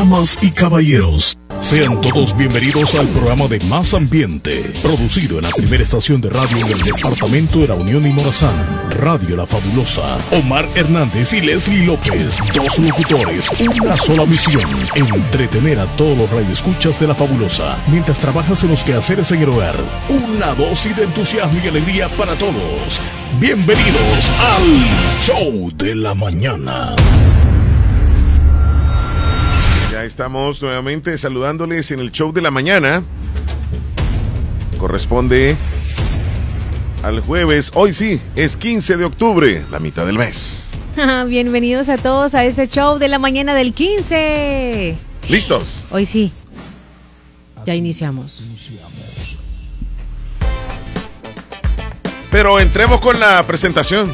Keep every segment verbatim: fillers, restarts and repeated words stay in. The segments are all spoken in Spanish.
Damas y caballeros, sean todos bienvenidos al programa de Más Ambiente, producido en la primera estación de radio en el departamento de La Unión y Morazán, Radio La Fabulosa. Omar Hernández y Leslie López, dos locutores, una sola misión: entretener a todos los radioescuchas de La Fabulosa mientras trabajas en los quehaceres en el hogar. Una dosis de entusiasmo y alegría para todos. Bienvenidos al Show de la Mañana. Ya estamos nuevamente saludándoles en el Show de la Mañana. Corresponde al jueves. Hoy sí, es quince de octubre, la mitad del mes. Bienvenidos a todos a este Show de la Mañana del quince. ¿Listos? Hoy sí. Ya iniciamos. Pero entremos con la presentación.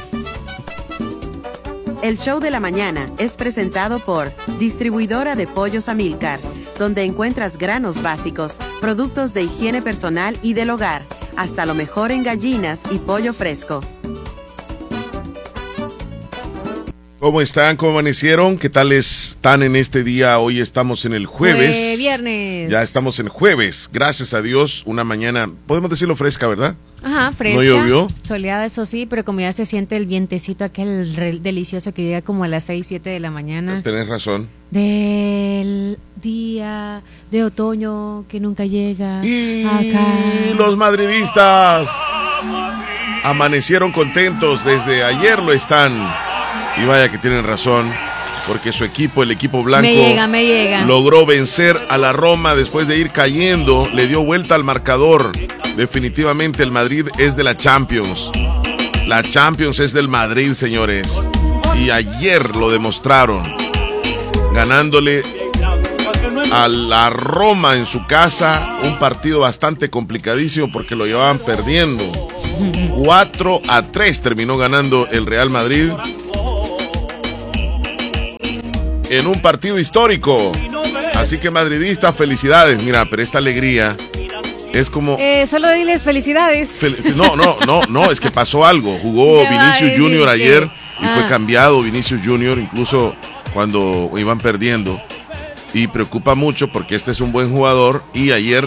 El Show de la Mañana es presentado por Distribuidora de Pollos Amilcar, donde encuentras granos básicos, productos de higiene personal y del hogar, hasta lo mejor en gallinas y pollo fresco. ¿Cómo están? ¿Cómo amanecieron? ¿Qué tal están en este día? Hoy estamos en el jueves. Fue viernes. Ya estamos en jueves. Gracias a Dios, una mañana, podemos decirlo fresca, ¿verdad? Ajá, fresca. ¿No llovió? Soleada, eso sí, pero como ya se siente el vientecito aquel re- delicioso que llega como a las seis, siete de la mañana. Tenés razón. Del día de otoño que nunca llega. Y acá. los madridistas amanecieron contentos. Desde ayer lo están. Y vaya que tienen razón, porque su equipo, el equipo blanco, Me llega, me llega. logró vencer a la Roma después de ir cayendo. Le dio vuelta al marcador. Definitivamente el Madrid es de la Champions. La Champions es del Madrid, señores. Y ayer lo demostraron, ganándole a la Roma en su casa. Un partido bastante complicadísimo porque lo llevaban perdiendo. cuatro a tres terminó ganando el Real Madrid en un partido histórico. Así que madridistas, felicidades. Mira, pero esta alegría es como... Eh, solo diles felicidades. Fel... No, no, no, no, es que pasó algo. Jugó Vinicius Junior ayer que... y ah. fue cambiado Vinicius Junior incluso cuando iban perdiendo. Y preocupa mucho porque este es un buen jugador. Y ayer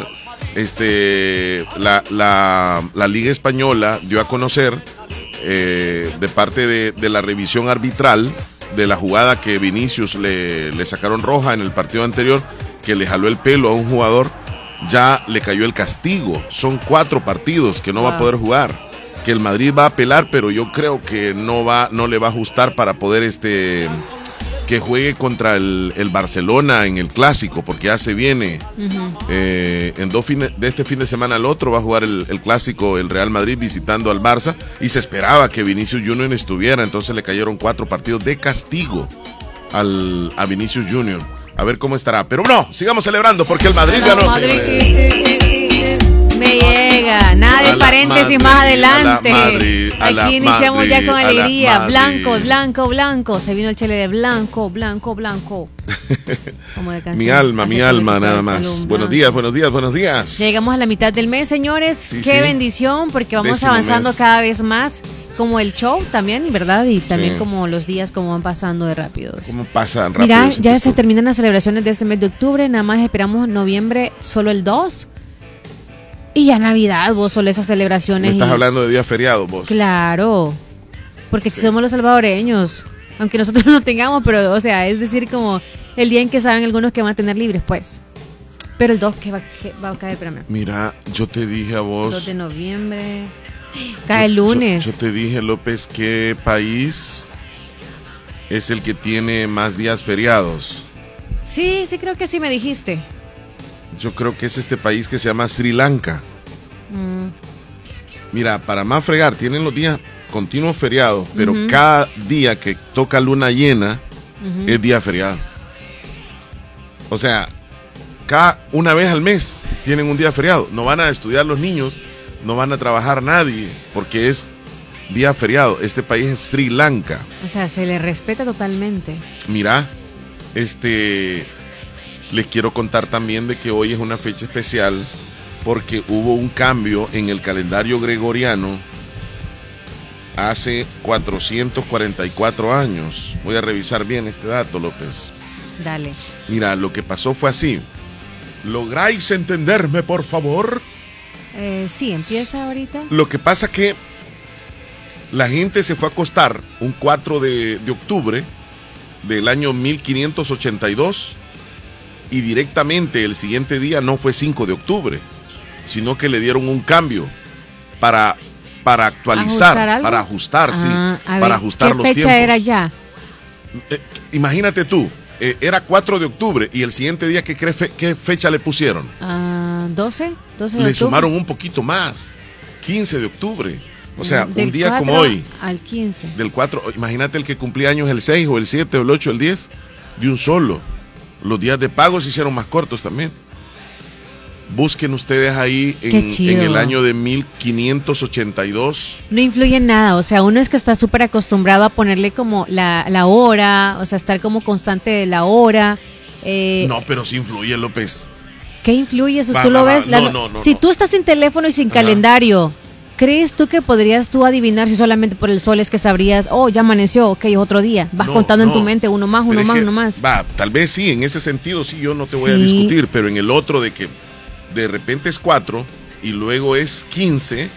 este, la, la, la Liga Española dio a conocer eh, de parte de, de la revisión arbitral de la jugada que Vinicius le, le sacaron roja en el partido anterior, que le jaló el pelo a un jugador. Ya le cayó el castigo. Son cuatro partidos que no wow. va a poder jugar. Que el Madrid va a apelar, pero yo creo que no va, no le va a ajustar para poder este que juegue contra el, el Barcelona en el Clásico, porque ya se viene uh-huh. eh, en dos fines, de este fin de semana al otro va a jugar el, el Clásico, el Real Madrid visitando al Barça, y se esperaba que Vinicius Junior estuviera, entonces le cayeron cuatro partidos de castigo al, a Vinicius Junior. A ver cómo estará. Pero no, sigamos celebrando porque el Madrid no, ganó. Madrid, eh, eh, eh, me llega. Nada de paréntesis Madrid, más adelante. Madrid, Aquí iniciamos Madrid, ya con alegría. Blanco, Madrid. blanco, blanco. Se vino el chile de blanco, blanco, blanco. Como de canción. Mi alma, mi alma, nada más. Buenos días, buenos días, buenos días. Llegamos a la mitad del mes, señores. Sí, Qué sí. bendición, porque vamos Décimo avanzando mes. cada vez más. Como el show también, ¿verdad? Y también sí. como los días como van pasando de rápidos. ¿Cómo pasan rápido? Mira, ya esto? se terminan las celebraciones de este mes de octubre. Nada más esperamos noviembre, solo el dos. Y ya Navidad, vos, solo esas celebraciones. ¿Me estás y... hablando de días feriados, vos? Claro. Porque sí. somos los salvadoreños. Aunque nosotros no tengamos, pero, o sea, es decir, como el día en que saben algunos que van a tener libres, pues. Pero el dos, que va, que va a caer? Espérame. Mira, yo te dije a vos... dos de noviembre... Cae el lunes. Yo, yo, yo te dije, López, ¿qué país es el que tiene más días feriados? Sí, sí, creo que sí me dijiste. Yo creo que es este país que se llama Sri Lanka. Mm. Mira, para más fregar, tienen los días continuos feriados, pero uh-huh. cada día que toca luna llena uh-huh. es día feriado. O sea, cada una vez al mes tienen un día feriado. No van a estudiar los niños. No van a trabajar nadie porque es día feriado. Este país es Sri Lanka. O sea, se le respeta totalmente. Mira, este, les quiero contar también de que hoy es una fecha especial porque hubo un cambio en el calendario gregoriano hace cuatrocientos cuarenta y cuatro años. Voy a revisar bien este dato, López. Dale. Mira, lo que pasó fue así. ¿Lográis entenderme, por favor? Eh, sí, empieza ahorita. Lo que pasa que la gente se fue a acostar un cuatro de, de octubre del año mil quinientos ochenta y dos y directamente el siguiente día no fue cinco de octubre, sino que le dieron un cambio para, para actualizar, ¿Ajustar algo? para ajustar, Ah, sí, a para ver, ajustar los ¿qué tiempos. fecha era ya? Eh, imagínate tú, eh, era cuatro de octubre y el siguiente día, ¿qué, fe, qué fecha le pusieron? Ah, doce, doce de Le octubre. sumaron un poquito más, quince de octubre. O sea, Del un día cuatro como hoy. al quince. Del cuatro, imagínate el que cumplía años el seis o el siete o el ocho o el diez, de un solo. Los días de pago se hicieron más cortos también. Busquen ustedes ahí en, en el año de mil quinientos ochenta y dos. No influye en nada, o sea, uno es que está súper acostumbrado a ponerle como la, la hora, o sea, estar como constante de la hora. Eh, No, pero sí influye, López. ¿Qué influye eso? Va, ¿Tú va, lo va. ves? La- No, no, no, si no. tú estás sin teléfono y sin Ajá. calendario, ¿crees tú que podrías tú adivinar si solamente por el sol es que sabrías, oh, ya amaneció, ok, es otro día? Vas No, contando en no. tu mente uno más, Pero uno es más, que, uno más. Va, tal vez sí, en ese sentido sí, yo no te voy a Sí. discutir, pero en el otro de que de repente es cuatro y luego es quince,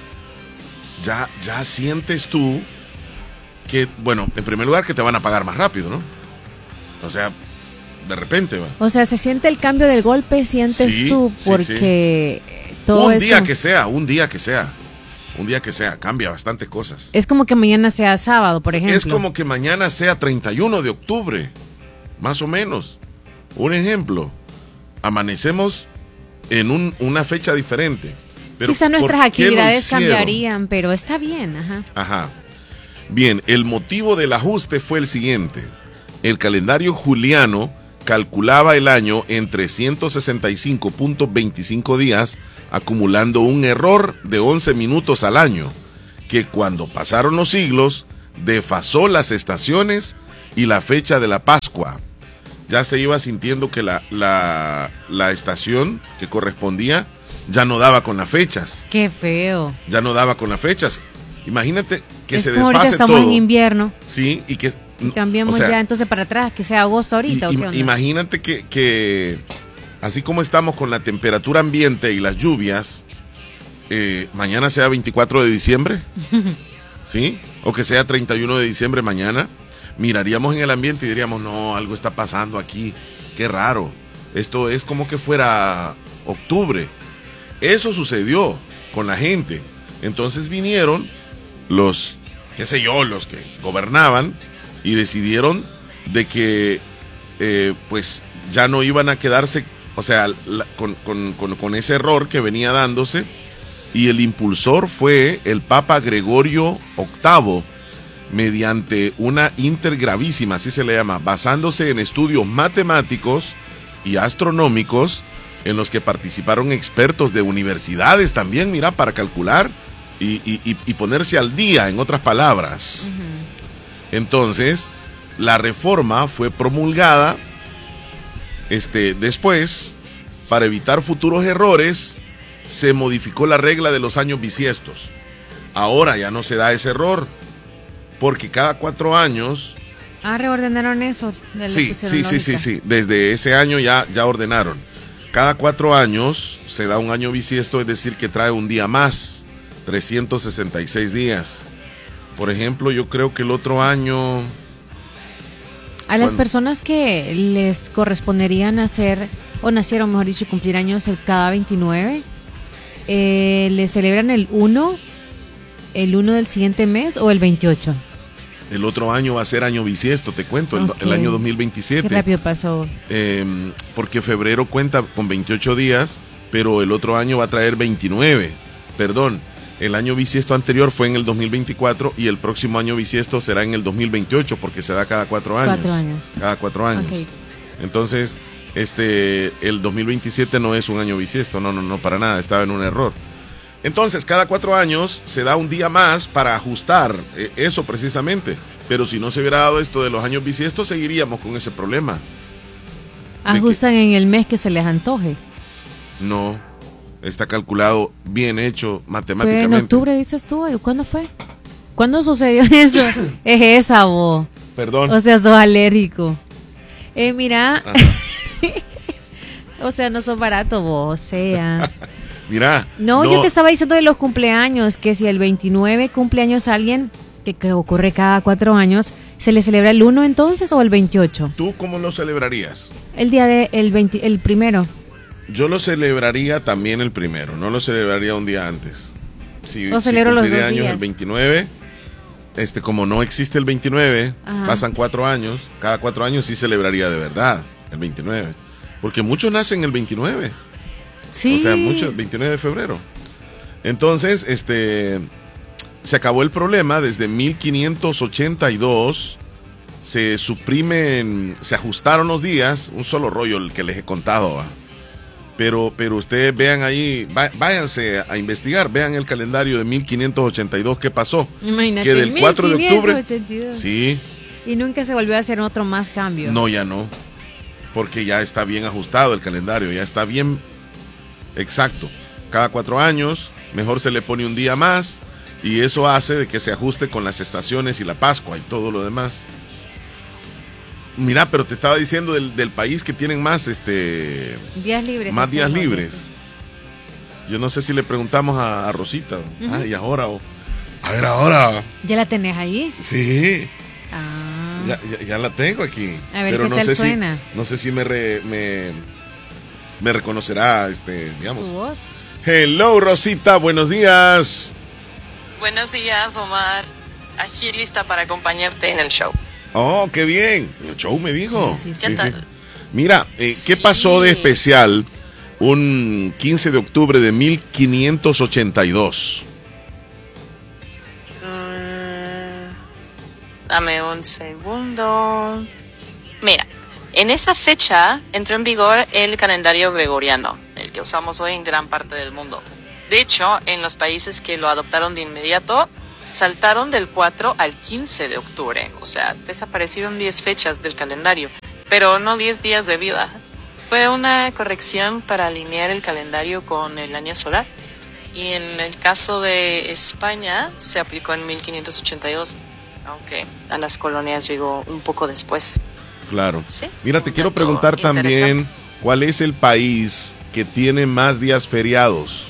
ya, ya sientes tú que, bueno, en primer lugar que te van a pagar más rápido, ¿no? O sea, de repente va. O sea, se siente el cambio del golpe, sientes Sí, tú, sí, porque todo un es día como, que sea, un día que sea, un día que sea, cambia bastantes cosas. es como que mañana sea sábado, por ejemplo. Es como que mañana sea treinta y uno de octubre, más o menos. Un ejemplo, amanecemos en un, una fecha diferente. Pero Quizá nuestras ¿por qué lo actividades hicieron? cambiarían, pero está bien, ajá. Ajá. Bien, el motivo del ajuste fue el siguiente. El calendario juliano calculaba el año en trescientos sesenta y cinco punto veinticinco días, acumulando un error de once minutos al año, que cuando pasaron los siglos, desfasó las estaciones y la fecha de la Pascua. Ya se iba sintiendo que la, la, la estación que correspondía ya no daba con las fechas. Qué feo. Ya no daba con las fechas. Imagínate que es se como ahorita desfase estamos todo. en invierno. Sí, y que... Y cambiamos o sea, ya entonces para atrás, que sea agosto ahorita. y- ¿o qué onda? imagínate que, que así como estamos con la temperatura ambiente y las lluvias, eh, mañana sea veinticuatro de diciembre, ¿sí? O que sea treinta y uno de diciembre mañana, miraríamos en el ambiente y diríamos, no, algo está pasando aquí, qué raro. Esto es como que fuera octubre. Eso sucedió con la gente. Entonces vinieron los, qué sé yo, los que gobernaban y decidieron de que eh, pues ya no iban a quedarse, o sea, la- con, con- con- con ese error que venía dándose, y el impulsor fue el Papa Gregorio octavo, mediante una intergravísima, así se le llama, basándose en estudios matemáticos y astronómicos en los que participaron expertos de universidades también, mira, para calcular y, y- y- y ponerse al día, en otras palabras. Entonces, la reforma fue promulgada este, después, para evitar futuros errores, se modificó la regla de los años bisiestos. Ahora ya no se da ese error, porque cada cuatro años... Ah, reordenaron eso. de lo Sí, que pusieron sí, sí, sí, lógica. sí. Desde ese año ya, ya ordenaron. Cada cuatro años se da un año bisiesto, es decir, que trae un día más, trescientos sesenta y seis días. Por ejemplo, yo creo que el otro año... A las ¿Cuándo? personas que les corresponderían hacer, o nacieron, mejor dicho, cumplir años el cada veintinueve, eh, ¿les celebran el uno, el uno del siguiente mes o el veintiocho? El otro año va a ser año bisiesto, te cuento, el, Ok. el año dos mil Qué veintisiete. rápido pasó. Eh, porque febrero cuenta con veintiocho días, pero el otro año va a traer veintinueve. Perdón, el año bisiesto anterior fue en el dos mil veinticuatro y el próximo año bisiesto será en el dos mil veintiocho, porque se da cada cuatro años. Cuatro años. Cada cuatro años. Ok. Entonces, este, el dos mil veintisiete no es un año bisiesto, no, no, no, para nada, estaba en un error. Entonces, cada cuatro años se da un día más para ajustar eh, eso precisamente. Pero si no se hubiera dado esto de los años bisiestos, seguiríamos con ese problema. Ajustan en el mes que se les antoje. No, está calculado, bien hecho Fue matemáticamente. en octubre, dices tú. ¿Cuándo fue? ¿Cuándo sucedió eso? Es esa, vos. Perdón. O sea, sos alérgico. Eh, mira, o sea, no son baratos vos, o sea. Mira. No, no, yo te estaba diciendo de los cumpleaños, que si el veintinueve cumpleaños alguien, que, que ocurre cada cuatro años, ¿se le celebra el uno entonces o el veintiocho? ¿Tú cómo lo celebrarías? El día de, el veinte, el primero. Yo lo celebraría también el primero, no lo celebraría un día antes. Si, lo si celebro los dos años días. El veintinueve, este, como no existe el veintinueve, ajá, pasan cuatro años, cada cuatro años sí celebraría de verdad el veintinueve. Porque muchos nacen el veintinueve. Sí. O sea, muchos, veintinueve de febrero. Entonces, este, se acabó el problema desde mil quinientos ochenta y dos. Se suprimen, se ajustaron los días, un solo rollo el que les he contado. ¿eh? Pero, pero ustedes vean ahí, váyanse a investigar, vean el calendario de mil quinientos ochenta y dos, ¿qué pasó? Imagínate, que del cuatro de octubre. ochenta y dos. Sí. Y nunca se volvió a hacer otro más cambio. No, ya no. Porque ya está bien ajustado el calendario, ya está bien exacto. Cada cuatro años, mejor se le pone un día más, y eso hace de que se ajuste con las estaciones y la Pascua y todo lo demás. Mira, pero te estaba diciendo del, del país que tienen más este días libres. Más días este libres. sí. Yo no sé si le preguntamos a, a Rosita. Uh-huh. Ah, y ahora. Oh. A ver, ahora. ¿Ya la tenés ahí? Sí. Ah. Ya, ya, ya la tengo aquí. A ver, pero ¿qué no tal sé suena? Si, no sé si me, re, me, me reconocerá, este, digamos. ¿Tu voz? Hello, Rosita, buenos días. Buenos días, Omar. Aquí lista para acompañarte en el show. Oh, qué bien. El show me dijo. Sí, sí, sí. ¿Qué tal? Sí. Mira, eh, ¿qué Sí. pasó de especial un quince de octubre de mil quinientos ochenta y dos? Mm, dame un segundo. Mira, en esa fecha entró en vigor el calendario gregoriano, el que usamos hoy en gran parte del mundo. De hecho, en los países que lo adoptaron de inmediato, saltaron del cuatro al quince de octubre, o sea, desaparecieron diez fechas del calendario, pero no diez días de vida. Fue una corrección para alinear el calendario con el año solar, y en el caso de España se aplicó en mil quinientos ochenta y dos, aunque a las colonias llegó un poco después. Claro. ¿Sí? Mira, te Un quiero dato preguntar también, interesante. ¿cuál es el país que tiene más días feriados?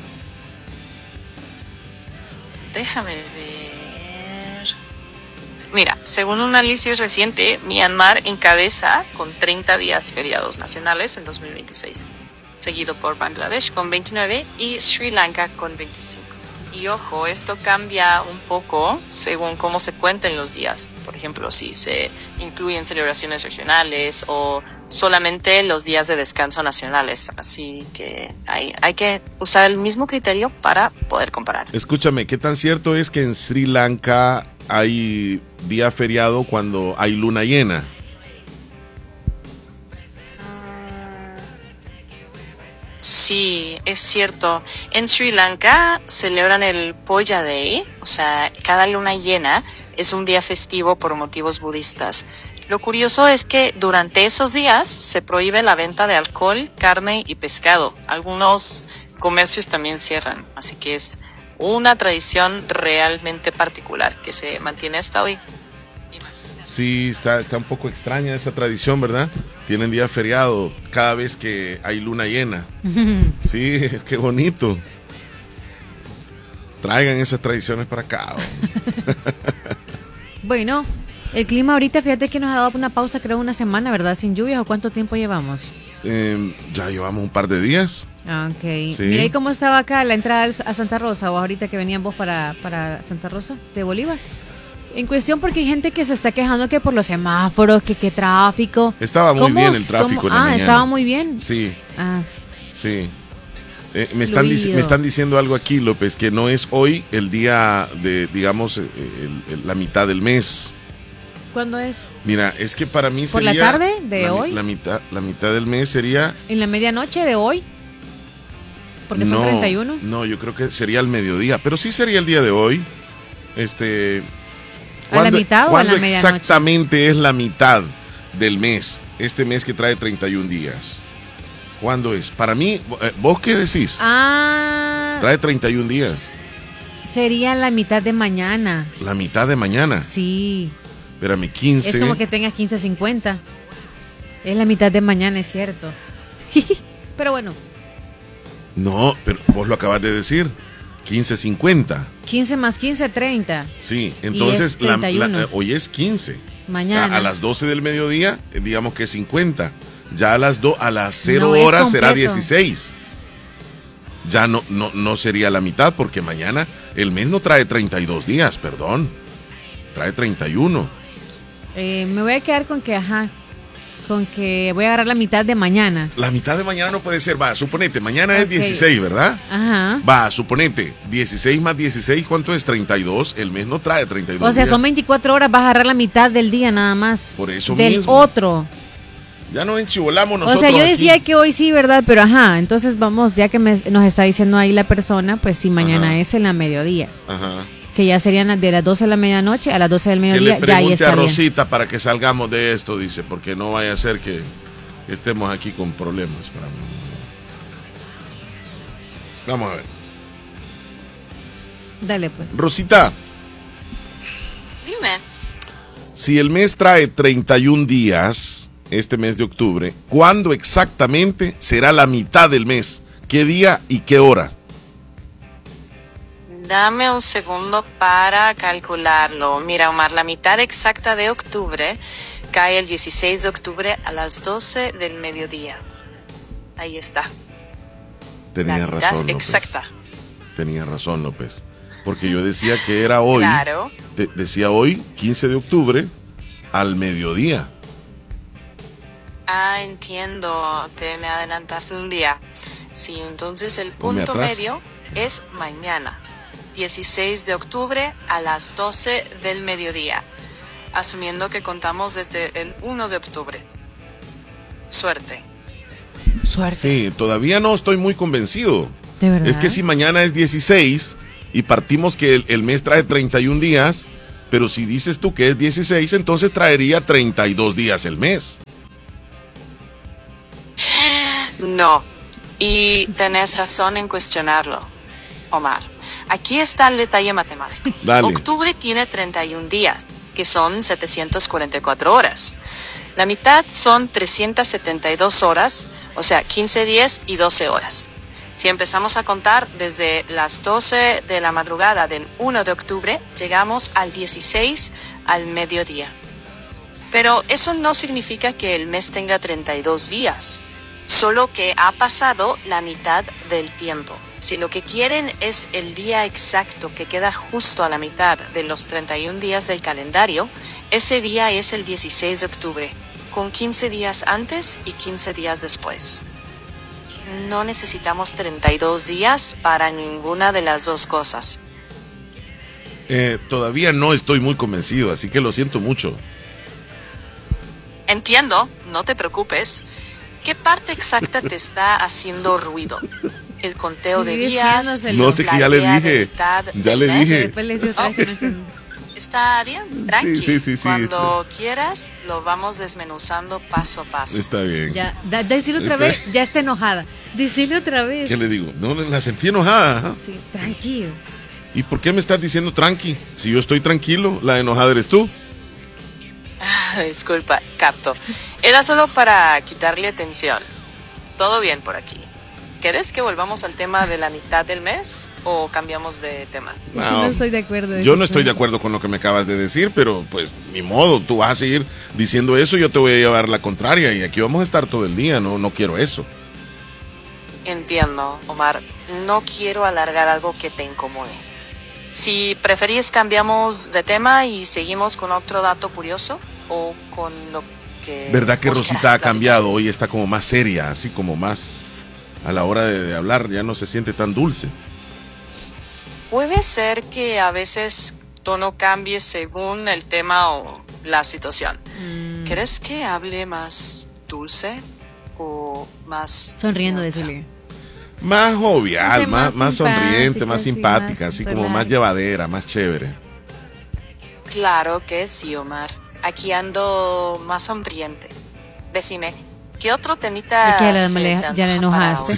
Déjame ver. Mira, según un análisis reciente, Myanmar encabeza con treinta días feriados nacionales en dos mil veintiséis, seguido por Bangladesh con veintinueve y Sri Lanka con veinticinco. Y ojo, esto cambia un poco según cómo se cuenten los días. Por ejemplo, si se incluyen celebraciones regionales o solamente los días de descanso nacionales. Así que hay, hay que usar el mismo criterio para poder comparar. Escúchame, ¿qué tan cierto es que en Sri Lanka hay día feriado cuando hay luna llena? Sí, es cierto. En Sri Lanka celebran el Poya Day, o sea, cada luna llena es un día festivo por motivos budistas. Lo curioso es que durante esos días se prohíbe la venta de alcohol, carne y pescado. Algunos comercios también cierran, así que es una tradición realmente particular que se mantiene hasta hoy. Sí, está, está un poco extraña esa tradición, ¿verdad? Tienen día feriado cada vez que hay luna llena. Sí, qué bonito. Traigan esas tradiciones para acá. Bueno, el clima ahorita, fíjate que nos ha dado una pausa, creo una semana, ¿verdad? Sin lluvias, ¿o cuánto tiempo llevamos? Eh, ya llevamos un par de días. Ah, ok. Sí. Mira, ¿y cómo estaba acá la entrada a Santa Rosa, o ahorita que venían vos para, para Santa Rosa de Bolívar? En cuestión, porque hay gente que se está quejando que por los semáforos, que qué tráfico. Estaba muy ¿Cómo- bien el tráfico cómo- en la Ah, mañana. estaba muy bien. Sí, Ah, sí. Eh, me, están dic- Fluido. me están diciendo algo aquí, López, que no es hoy el día de, digamos, eh, el- el- la mitad del mes. ¿cuándo es? Mira, es que para mí ¿Por sería... la tarde de la mi- hoy? La mitad, la mitad del mes sería... ¿En la medianoche de hoy? Porque son no, treinta y uno. No, yo creo que sería el mediodía, pero sí sería el día de hoy. Este... ¿A la ¿cuándo- mitad o a cuándo la medianoche? exactamente es la mitad del mes? Este mes que trae treinta y un días. ¿Cuándo es? Para mí, eh, ¿vos qué decís? Ah, Trae treinta y un días. sería la mitad de mañana. La mitad de mañana. Sí. Espérame, quince. Es como que tengas quince cincuenta. Es la mitad de mañana, es cierto. Pero bueno. No, pero vos lo acabas de decir. quince cincuenta. quince más quince, treinta. Sí, entonces Y es la, la, hoy es quince. Mañana. A, a las doce del mediodía, digamos que cincuenta. Ya a las, do, a las cero no horas será dieciséis. Ya no, no, no sería la mitad, porque mañana el mes no trae treinta y dos días, perdón. Trae treinta y uno. Eh, me voy a quedar con que, ajá, con que voy a agarrar la mitad de mañana. La mitad de mañana no puede ser, va, suponete, mañana okay. Es dieciséis, ¿verdad? Ajá. Va, suponete, dieciséis más dieciséis, ¿cuánto es? treinta y dos, el mes no trae treinta y dos. O sea, días. Son veinticuatro horas, vas a agarrar la mitad del día nada más. Por eso del mismo. otro. Ya nos enchivolamos nosotros. O sea, yo decía aquí. que hoy sí, ¿verdad? Pero ajá, entonces vamos, ya que me, nos está diciendo ahí la persona, pues si mañana ajá. es en la mediodía. Ajá. Que ya serían de las doce de la medianoche a las doce del mediodía. Que le ya ahí está a Rosita bien. Para que salgamos de esto, dice, porque no vaya a ser que estemos aquí con problemas. Vamos a ver. Dale pues. Rosita. Dime. Si el mes trae treinta y un días, este mes de octubre, ¿cuándo exactamente será la mitad del mes? ¿Qué día y qué hora? Dame un segundo para calcularlo. Mira, Omar, la mitad exacta de octubre cae el dieciséis de octubre a las doce del mediodía. Ahí está. Tenía la razón, mitad López. Exacta. Tenía razón, López. Porque yo decía que era hoy. Claro. De, decía hoy, quince de octubre, al mediodía. Ah, entiendo. Te me adelantaste un día. Sí, entonces el punto medio es mañana. dieciséis de octubre a las doce del mediodía, asumiendo que contamos desde el uno de octubre. Suerte. Suerte. Sí, todavía no estoy muy convencido. ¿De verdad? Es que si mañana es dieciséis y partimos que el, el mes trae treinta y un días, pero si dices tú que es dieciséis, entonces traería treinta y dos días el mes. No, y tenés razón en cuestionarlo, Omar. Aquí está el detalle matemático. Dale. Octubre tiene treinta y un días, que son setecientas cuarenta y cuatro horas. La mitad son trescientas setenta y dos horas, o sea, quince días y doce horas. Si empezamos a contar desde las doce de la madrugada del uno de octubre, llegamos al dieciséis al mediodía. Pero eso no significa que el mes tenga treinta y dos días, solo que ha pasado la mitad del tiempo. Si lo que quieren es el día exacto que queda justo a la mitad de los treinta y un días del calendario, ese día es el dieciséis de octubre, con quince días antes y quince días después. No necesitamos treinta y dos días para ninguna de las dos cosas. Eh, todavía no estoy muy convencido, así que lo siento mucho. Entiendo, no te preocupes. ¿Qué parte exacta te está haciendo ruido? ¿El conteo Sí, de días? No sé, que ya le dije. Ya le dije. Está bien, tranqui. Sí, sí, sí, sí, Cuando está. quieras, lo vamos desmenuzando paso a paso. Está bien. Ya, da, decirle otra vez, ya está enojada. Decirle otra vez. ¿Qué le digo? No, la sentí enojada. Sí, tranquilo. ¿Y por qué me estás diciendo tranqui? Si yo estoy tranquilo, la enojada eres tú. Disculpa, capto. Era solo para quitarle atención. Todo bien por aquí. ¿Querés que volvamos al tema de la mitad del mes o cambiamos de tema? No, no estoy de acuerdo. Yo no estoy de acuerdo con lo que me acabas de decir, pero pues ni modo, tú vas a seguir diciendo eso, yo te voy a llevar la contraria y aquí vamos a estar todo el día, no, no quiero eso. Entiendo, Omar. No quiero alargar algo que te incomode. Si preferís, cambiamos de tema y seguimos con otro dato curioso o con lo que... ¿Verdad que Rosita ha platicar? cambiado? Hoy está como más seria, así como más... A la hora de, de hablar ya no se siente tan dulce. Puede ser que a veces tono cambie según el tema o la situación. Mm. ¿Crees que hable más dulce o más... Sonriendo, decirle. Más jovial, más, más sonriente, más sí, simpática, más así relax. como más llevadera, más chévere. Claro que sí, Omar. Aquí ando más sonriente. Decime, ¿qué otro temita ¿De qué, la, se le, te ya le antoja enojaste? para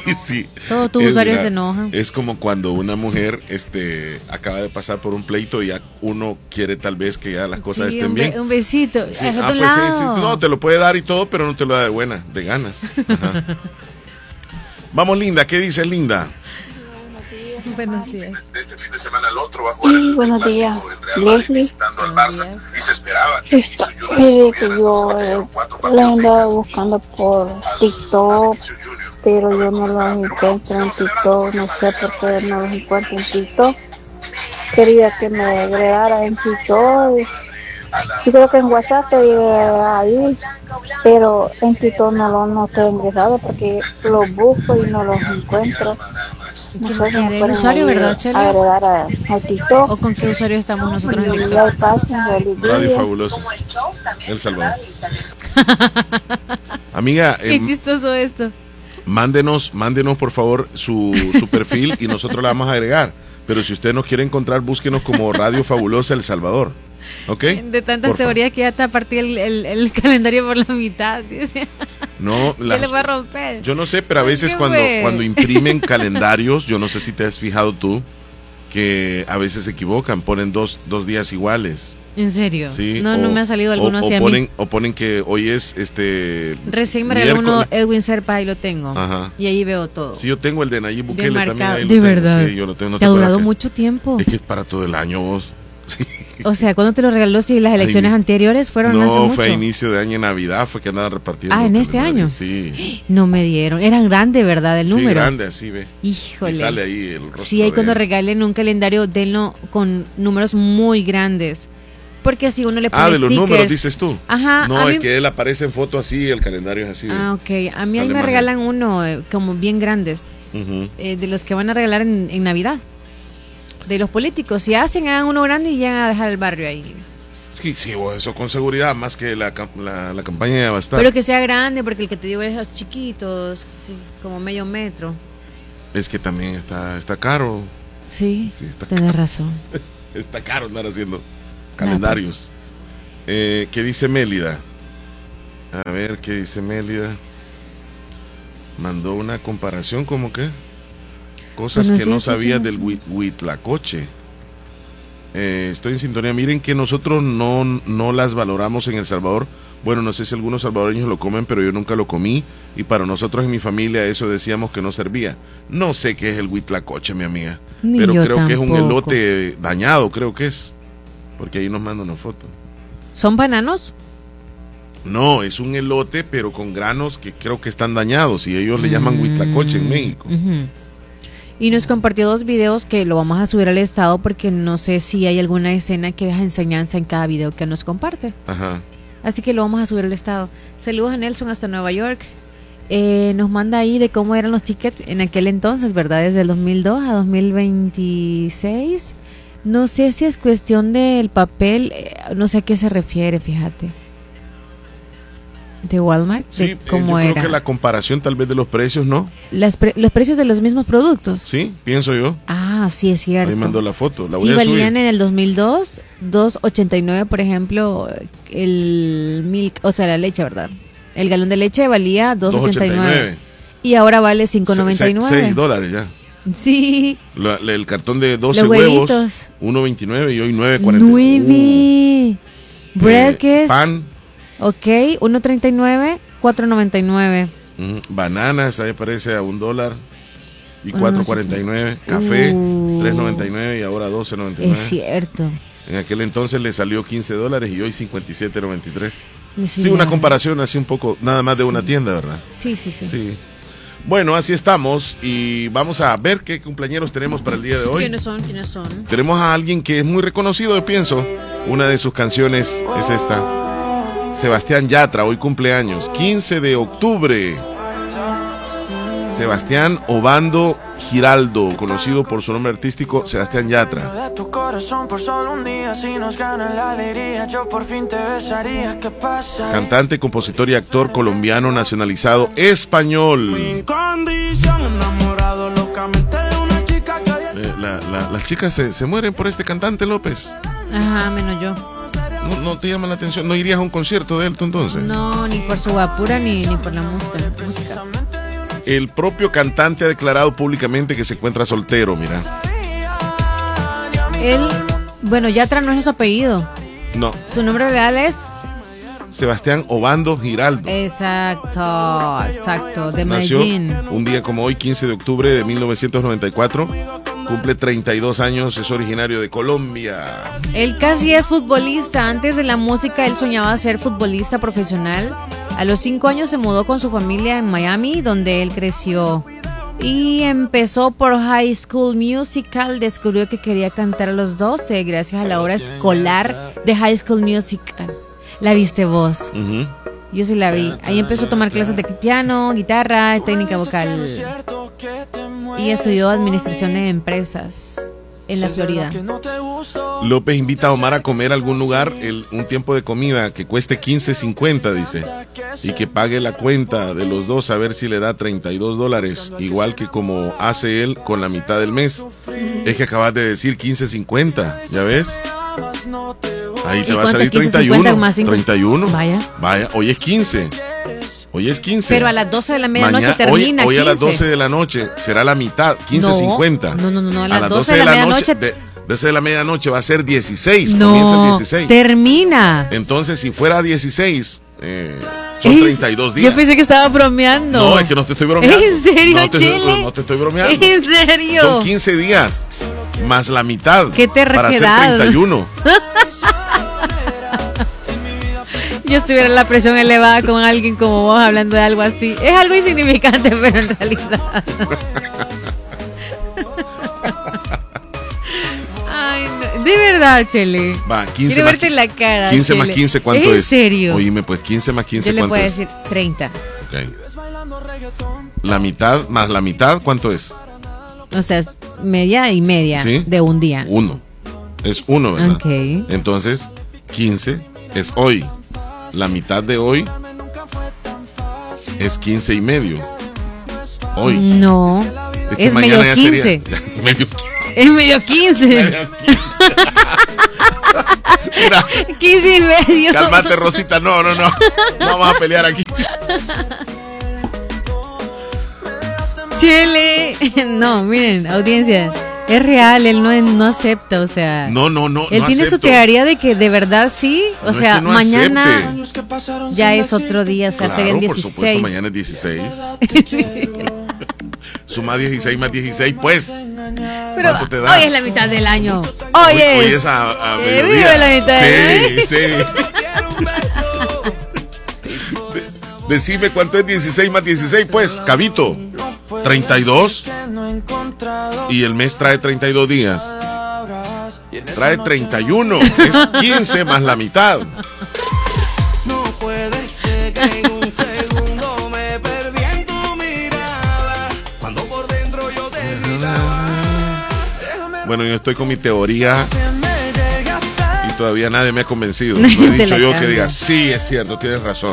sí. Todos tus Es, usuarios mira, se enojan. Es como cuando una mujer este, acaba de pasar por un pleito y ya uno quiere tal vez que ya las cosas Sí, estén un, be- bien. un besito. Sí, Hacia ah, tu pues sí, lado. sí, no, te lo puede dar y todo, pero no te lo da de buena, de ganas. Ajá. Vamos, Linda, ¿qué dice Linda? Buenos días. Este fin de semana al otro va a jugar Sí, buenos días, Leslie. visitando al Buenos Barça días. y se esperaba Mire que yo eh, la andaba buscando por TikTok, pero yo no los encuentro en TikTok, no sé por qué no los encuentro en TikTok. Quería que me agregara en TikTok. Yo creo que en WhatsApp estoy eh, ahí, pero en TikTok no lo no estoy ingresado porque los busco y no los encuentro. No sé si me del pueden usuario, ahí ¿verdad, Chela? agregar a, a TikTok. ¿O con qué usuario estamos nosotros en Y TikTok? ahí pasen, feliz Radio día. Fabuloso, El Salvador. Amiga, Qué eh, chistoso esto. mándenos, mándenos por favor su, su perfil y nosotros la vamos a agregar. Pero si usted nos quiere encontrar, búsquenos como Radio Fabulosa El Salvador. ¿Ok? De tantas Por teorías que ya te partí el, el, el calendario por la mitad. Dice. No, Ya las- le va a romper. yo no sé, pero a Ay, veces qué cuando, fue. cuando imprimen calendarios, yo no sé si te has fijado tú, que a veces se equivocan, ponen dos, dos días iguales. ¿En serio? ¿Sí? No, o, no me ha salido alguno o, así o a ponen, mí. o ponen que hoy es este. Recién me regaló uno miércoles. Edwin Serpa, ahí lo tengo. Ajá. Y ahí veo todo. Sí, yo tengo el de Nayib Bukele Bien también. marcado. Ahí lo De tengo. verdad. Sí, yo lo tengo. ¿No te ha acuerdas durado que- mucho tiempo. Es que es para todo el año vos. Sí. O sea, ¿cuándo te lo regaló? Si las elecciones Ay, anteriores fueron hace No, mucho. fue a inicio de año, en Navidad, fue que andaban repartiendo. Ah, ¿en este calendario. año? Sí. No me dieron. Eran grandes, ¿verdad? El Sí, número. grande, así ve. Híjole. Y sale ahí el rostro Sí, ahí de cuando él. regalen un calendario, denlo con números muy grandes. Porque así uno le pone Ah, de los stickers. números, dices tú. Ajá. No, a es mí- que él aparece en foto así, el calendario es así. Ah, ok. A mí ahí Sale me más regalan uno eh, como bien grandes. Ujú. eh, de los que van a regalar en, en Navidad. De los políticos. Si hacen, hagan uno grande y llegan a dejar el barrio ahí. Sí, sí, vos, eso con seguridad, más que la, cam- la, la campaña ya va a estar. Pero que sea grande, porque el que te digo es esos chiquitos, sí, como medio metro. Es que también está, está caro. Sí, Sí, está tenés razón. Está caro andar haciendo calendarios. Eh, ¿Qué dice Mélida? A ver, ¿qué dice Mélida? Mandó una comparación, ¿cómo que? Cosas Buenos que no días, sabía sí, sí, del sí. Huit- Huitlacoche. Eh, estoy en sintonía. Miren que nosotros no, no las valoramos en El Salvador. Bueno, no sé si algunos salvadoreños lo comen, pero yo nunca lo comí. Y para nosotros en mi familia eso decíamos que no servía. No sé qué es el huitlacoche, mi amiga. Ni pero yo creo que es un tampoco. elote dañado, creo que es. Porque ahí nos mandan una foto. ¿Son bananos? No, es un elote, pero con granos que creo que están dañados. Y ellos le llaman huitlacoche en México. Ujú. Y nos compartió dos videos que lo vamos a subir al estado porque no sé si hay alguna escena que deja enseñanza en cada video que nos comparte. Ajá. Así que lo vamos a subir al estado. Saludos a Nelson hasta Nueva York. Eh, nos manda ahí de cómo eran los tickets en aquel entonces, ¿verdad? Desde el dos mil dos a dos mil veintiséis. No sé si es cuestión del papel, eh, no sé a qué se refiere, fíjate. De Walmart, Sí, de eh, cómo yo creo era. que la comparación tal vez de los precios, ¿no? Las pre- los precios de los mismos productos. Sí, pienso yo. Ah, sí, es cierto. Ahí mandó la foto. La voy Sí, a valían subir. en el dos mil dos, dos ochenta y nueve, por ejemplo, el milk, o sea, la leche, ¿verdad? El galón de leche valía dos ochenta y nueve y ahora vale cinco noventa y nueve. seis dólares ya. Sí. La- la- el cartón de doce Los huevos, huevitos. uno veintinueve y hoy nueve cuarenta. nueve. Uh, Bread eh, que es, pan, ok, uno treinta y nueve, cuatro noventa y nueve. mm, bananas, ahí aparece a un dólar y Bueno, cuatro no sé cuarenta y nueve. si- Café, Uh. tres noventa y nueve y ahora doce noventa y Es nueve. cierto. En aquel entonces le salió quince dólares y hoy cincuenta y siete noventa y tres. Sí, Sí, una ya. comparación así un poco, nada más de una tienda, ¿verdad? Sí, sí, sí. Sí. Bueno, así estamos y vamos a ver qué cumpleaños tenemos para el día de hoy. ¿Quiénes son? ¿Quiénes son? Tenemos a alguien que es muy reconocido, yo pienso. Una de sus canciones es esta. Sebastián Yatra, hoy cumpleaños, quince de octubre. Sebastián Obando Giraldo, conocido por su nombre artístico Sebastián Yatra. De tu corazón por solo un día, si nos gana la alegría, yo por fin te besaría. ¿Qué pasa? Cantante, compositor y actor colombiano nacionalizado español. Mi condición, enamorado locamente de una chica que Eh, la- la- las chicas se, se mueren por este cantante, López. Ajá, menos yo. No, no te llama la atención. ¿No irías a un concierto de él tú entonces? No, ni por su guapura ni, ni por la música. música. el propio cantante ha declarado públicamente que se encuentra soltero, mira. Él, bueno, Yatra no es su apellido. No. Su nombre real es Sebastián Obando Giraldo. Exacto, exacto, de Nació Medellín. un día como hoy, quince de octubre de mil novecientos noventa y cuatro. Cumple treinta y dos años, es originario de Colombia. Él casi es futbolista. Antes de la música, él soñaba ser futbolista profesional. A los cinco años se mudó con su familia en Miami, donde él creció. Y empezó por High School Musical. Descubrió que quería cantar a los doce gracias a la obra escolar de High School Musical. ¿La viste vos? Uh-huh. Yo sí la vi. Ahí empezó a tomar clases de piano, guitarra, técnica vocal. Y estudió administración de empresas en la Florida. López invita a Omar a comer a algún lugar, el, un tiempo de comida que cueste quince cincuenta, dice, y que pague la cuenta de los dos a ver si le da treinta y dos dólares, igual que como hace él con la mitad del mes. Es que acabas de decir quince cincuenta, ¿ya ves? Ahí te va a salir treinta y uno. treinta y uno. Vaya. Vaya, hoy es quince. Hoy es quince. Pero a las doce de la medianoche Mañana, termina. Hoy, hoy a las quince. doce de la noche será la mitad, quince cincuenta. No, no, no, no, a las, a las doce, doce de la, la medianoche. De, doce de la medianoche va a ser dieciséis. No, comienza el dieciséis. Termina. Entonces, si fuera dieciséis, eh, son treinta y dos días. Yo pensé que estaba bromeando. No, es que no te estoy bromeando. ¿En serio, no te, Chile? No, no te estoy bromeando. ¿En serio? Son quince días más la mitad. ¿Qué te para hacer treinta y uno. Yo estuviera en la presión elevada con alguien como vos hablando de algo así. Es algo insignificante, pero en realidad. Ay, no. De verdad, Chele. Va, quince Quiero más, verte en la cara. quince Chele. más quince, ¿cuánto es? ¿En serio? Oíme, pues quince más quince, Yo le ¿cuánto puedo es? decir treinta. Okay. La mitad más la mitad, ¿cuánto es? O sea, es media y media. ¿Sí? De un día. Uno. Es uno, ¿verdad? Ok. Entonces, quince es hoy. La mitad de hoy es quince y medio. Hoy. No. Es, es medio quince. Sería, medio, es medio quince. Mira, quince y medio. Cálmate, Rosita. No, no, no. No vamos a pelear aquí. Chele. No, miren, audiencia. Es real, él no, no acepta, o sea. No, no, no. Él no tiene acepto. su teoría de que de verdad sí, o no sea, es que no mañana acepte. ya es otro día, o sea, claro, serían por dieciséis. supuesto, mañana es dieciséis. Suma dieciséis más dieciséis, pues. Pero ¿cuánto te da? hoy es la mitad del año. Hoy, hoy es. Hoy es a, a eh, mediodía. vive la mitad sí, del año. sí. De, decime cuánto es dieciséis más dieciséis, pues, Cabito. treinta y dos. Y el mes trae treinta y dos días. Trae treinta y uno. Es quince más la mitad. No puede ser que en un segundo me perdí en tu mirada. Cuando por dentro yo te gritaba. Bueno, yo estoy con mi teoría y todavía nadie me ha convencido. No he dicho yo que diga, sí, es cierto, tienes razón.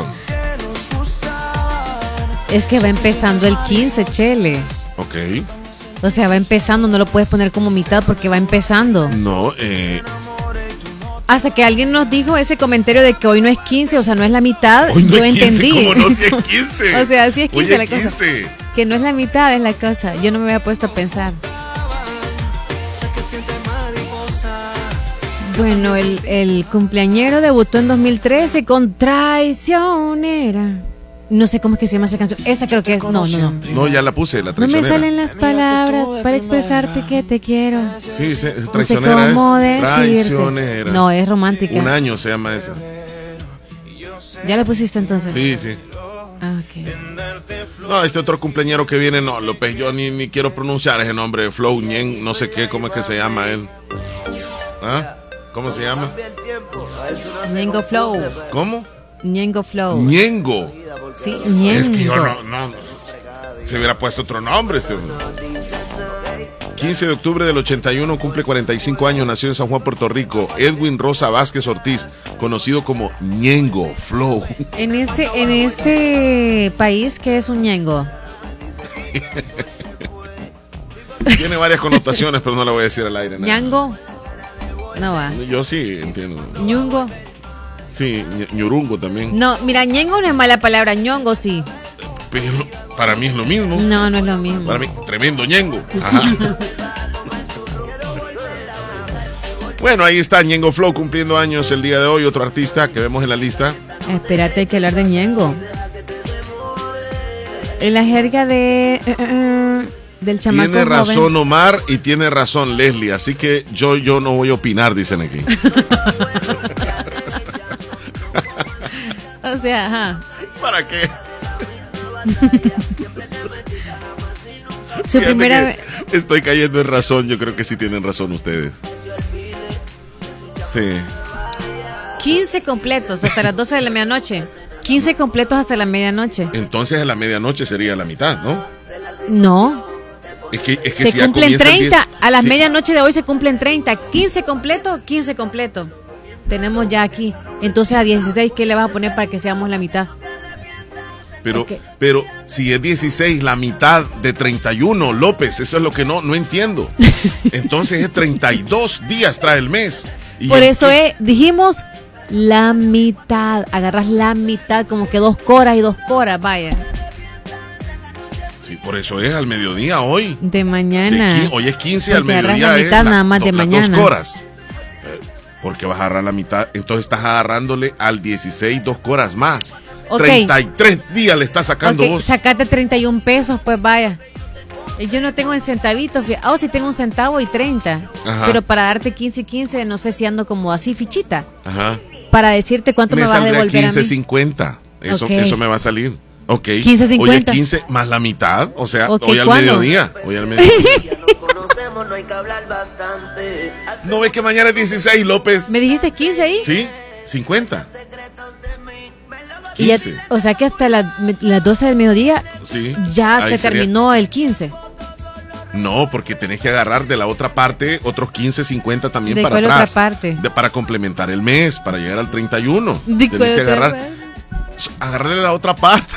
Es que va empezando el quince, Chele. Ok. O sea, va empezando, no lo puedes poner como mitad porque va empezando. No, eh... Hasta que alguien nos dijo ese comentario de que hoy no es quince, o sea, no es la mitad, hoy no yo es quince, entendí. ¿cómo no? Si es quince. O sea, sí es quince hoy la es cosa. quince. Que no es la mitad, es la cosa. Yo no me había puesto a pensar. Bueno, el, el cumpleañero debutó en dos mil trece con Traicionera. No sé cómo es que se llama esa canción. Esa creo que es. No, no, no. No, ya la puse, la No traicionera. me salen las palabras para expresarte que te quiero. Sí, sí, No sé traicionera cómo es. decirte. Traicionera. No, es romántica. Un año se llama esa. ¿Ya la pusiste entonces? Sí, sí. Ah, ok. No, este otro cumpleañero que viene, no, López, yo ni, ni quiero pronunciar ese nombre. Flow, Ñen, no sé qué, cómo es que se llama él. ¿Ah? ¿Cómo se llama? Ñengo Flow. ¿Cómo? Ñengo Flow. Ñengo. Sí, Ñengo. Es que yo no, no, se hubiera puesto otro nombre este. quince de octubre del ochenta y uno, cumple cuarenta y cinco años, nació en San Juan, Puerto Rico, Edwin Rosa Vázquez Ortiz, conocido como Ñengo Flow. En este, en este país, ¿qué es un ñengo? Tiene varias connotaciones, pero no la voy a decir al aire. ¿Ñango? No va. Yo sí entiendo. ¿Ñungo? Sí, ñurungo también. No, mira, ñengo no es mala palabra, ñongo sí. Pero para mí es lo mismo. No, no es lo mismo. Para mí, tremendo ñengo. Ajá. Bueno, ahí está Ñengo Flow cumpliendo años el día de hoy. Otro artista que vemos en la lista. Espérate, hay que hablar de Ñengo. En la jerga de uh, uh, del chamaco Tiene razón joven. Omar y tiene razón Leslie, así que yo, yo no voy a opinar, dicen aquí. O sea, ajá. ¿Para qué? Su Fíjate primera que vez. estoy cayendo en razón, yo creo que sí tienen razón ustedes. Sí. quince completos hasta las doce de la medianoche. quince completos hasta la medianoche. Entonces a la medianoche sería la mitad, ¿no? No. Es que, es que Se si ya cumplen comienza el treinta. diez A la sí. medianoche de hoy se cumplen treinta. quince completos, quince completos. Tenemos ya aquí. Entonces a dieciséis, ¿qué le vas a poner para que seamos la mitad? Pero, Ok. pero si es dieciséis, la mitad de treinta y uno, López, eso es lo que no, no entiendo. Entonces es treinta y dos días trae el mes. Y Por el- eso es, dijimos la mitad. Agarras la mitad, como que dos coras y dos coras, vaya. Sí, por eso es al mediodía hoy. De De mañana. qui- hoy es quince, al Porque agarras mediodía la es mitad nada más de do- las mañana. dos coras. Eh, Porque vas a agarrar la mitad, entonces estás agarrándole al dieciséis dos coras más. Ok. treinta y tres días le estás sacando Ok, vos. sacate treinta y un pesos, pues vaya. Y yo no tengo en centavitos, fí- ah, oh, sí tengo un centavo y treinta. Ajá. Pero para darte quince y quince, no sé si ando como así fichita. Ajá. Para decirte cuánto me, Me vas a saldría devolver a quince mí. cincuenta. Eso, Ok. eso me va a salir. Ok. quince cincuenta. Oye, quince más la mitad. O sea, Ok, hoy al ¿cuándo? mediodía. Hoy al mediodía. ¿No ves que mañana es dieciséis, López? ¿Me dijiste quince ahí? Sí, cincuenta. Y ya- quince. o sea que hasta la- me- las doce del mediodía Sí. ya Ahí se sería- terminó el quince. No, porque tenés que agarrar de la otra parte otros quince, cincuenta también ¿De para cuál atrás. otra parte? De, para complementar el mes, para llegar al treinta y uno. ¿De Tenés cuál que otra agarrar, parte? agarrarle la otra parte.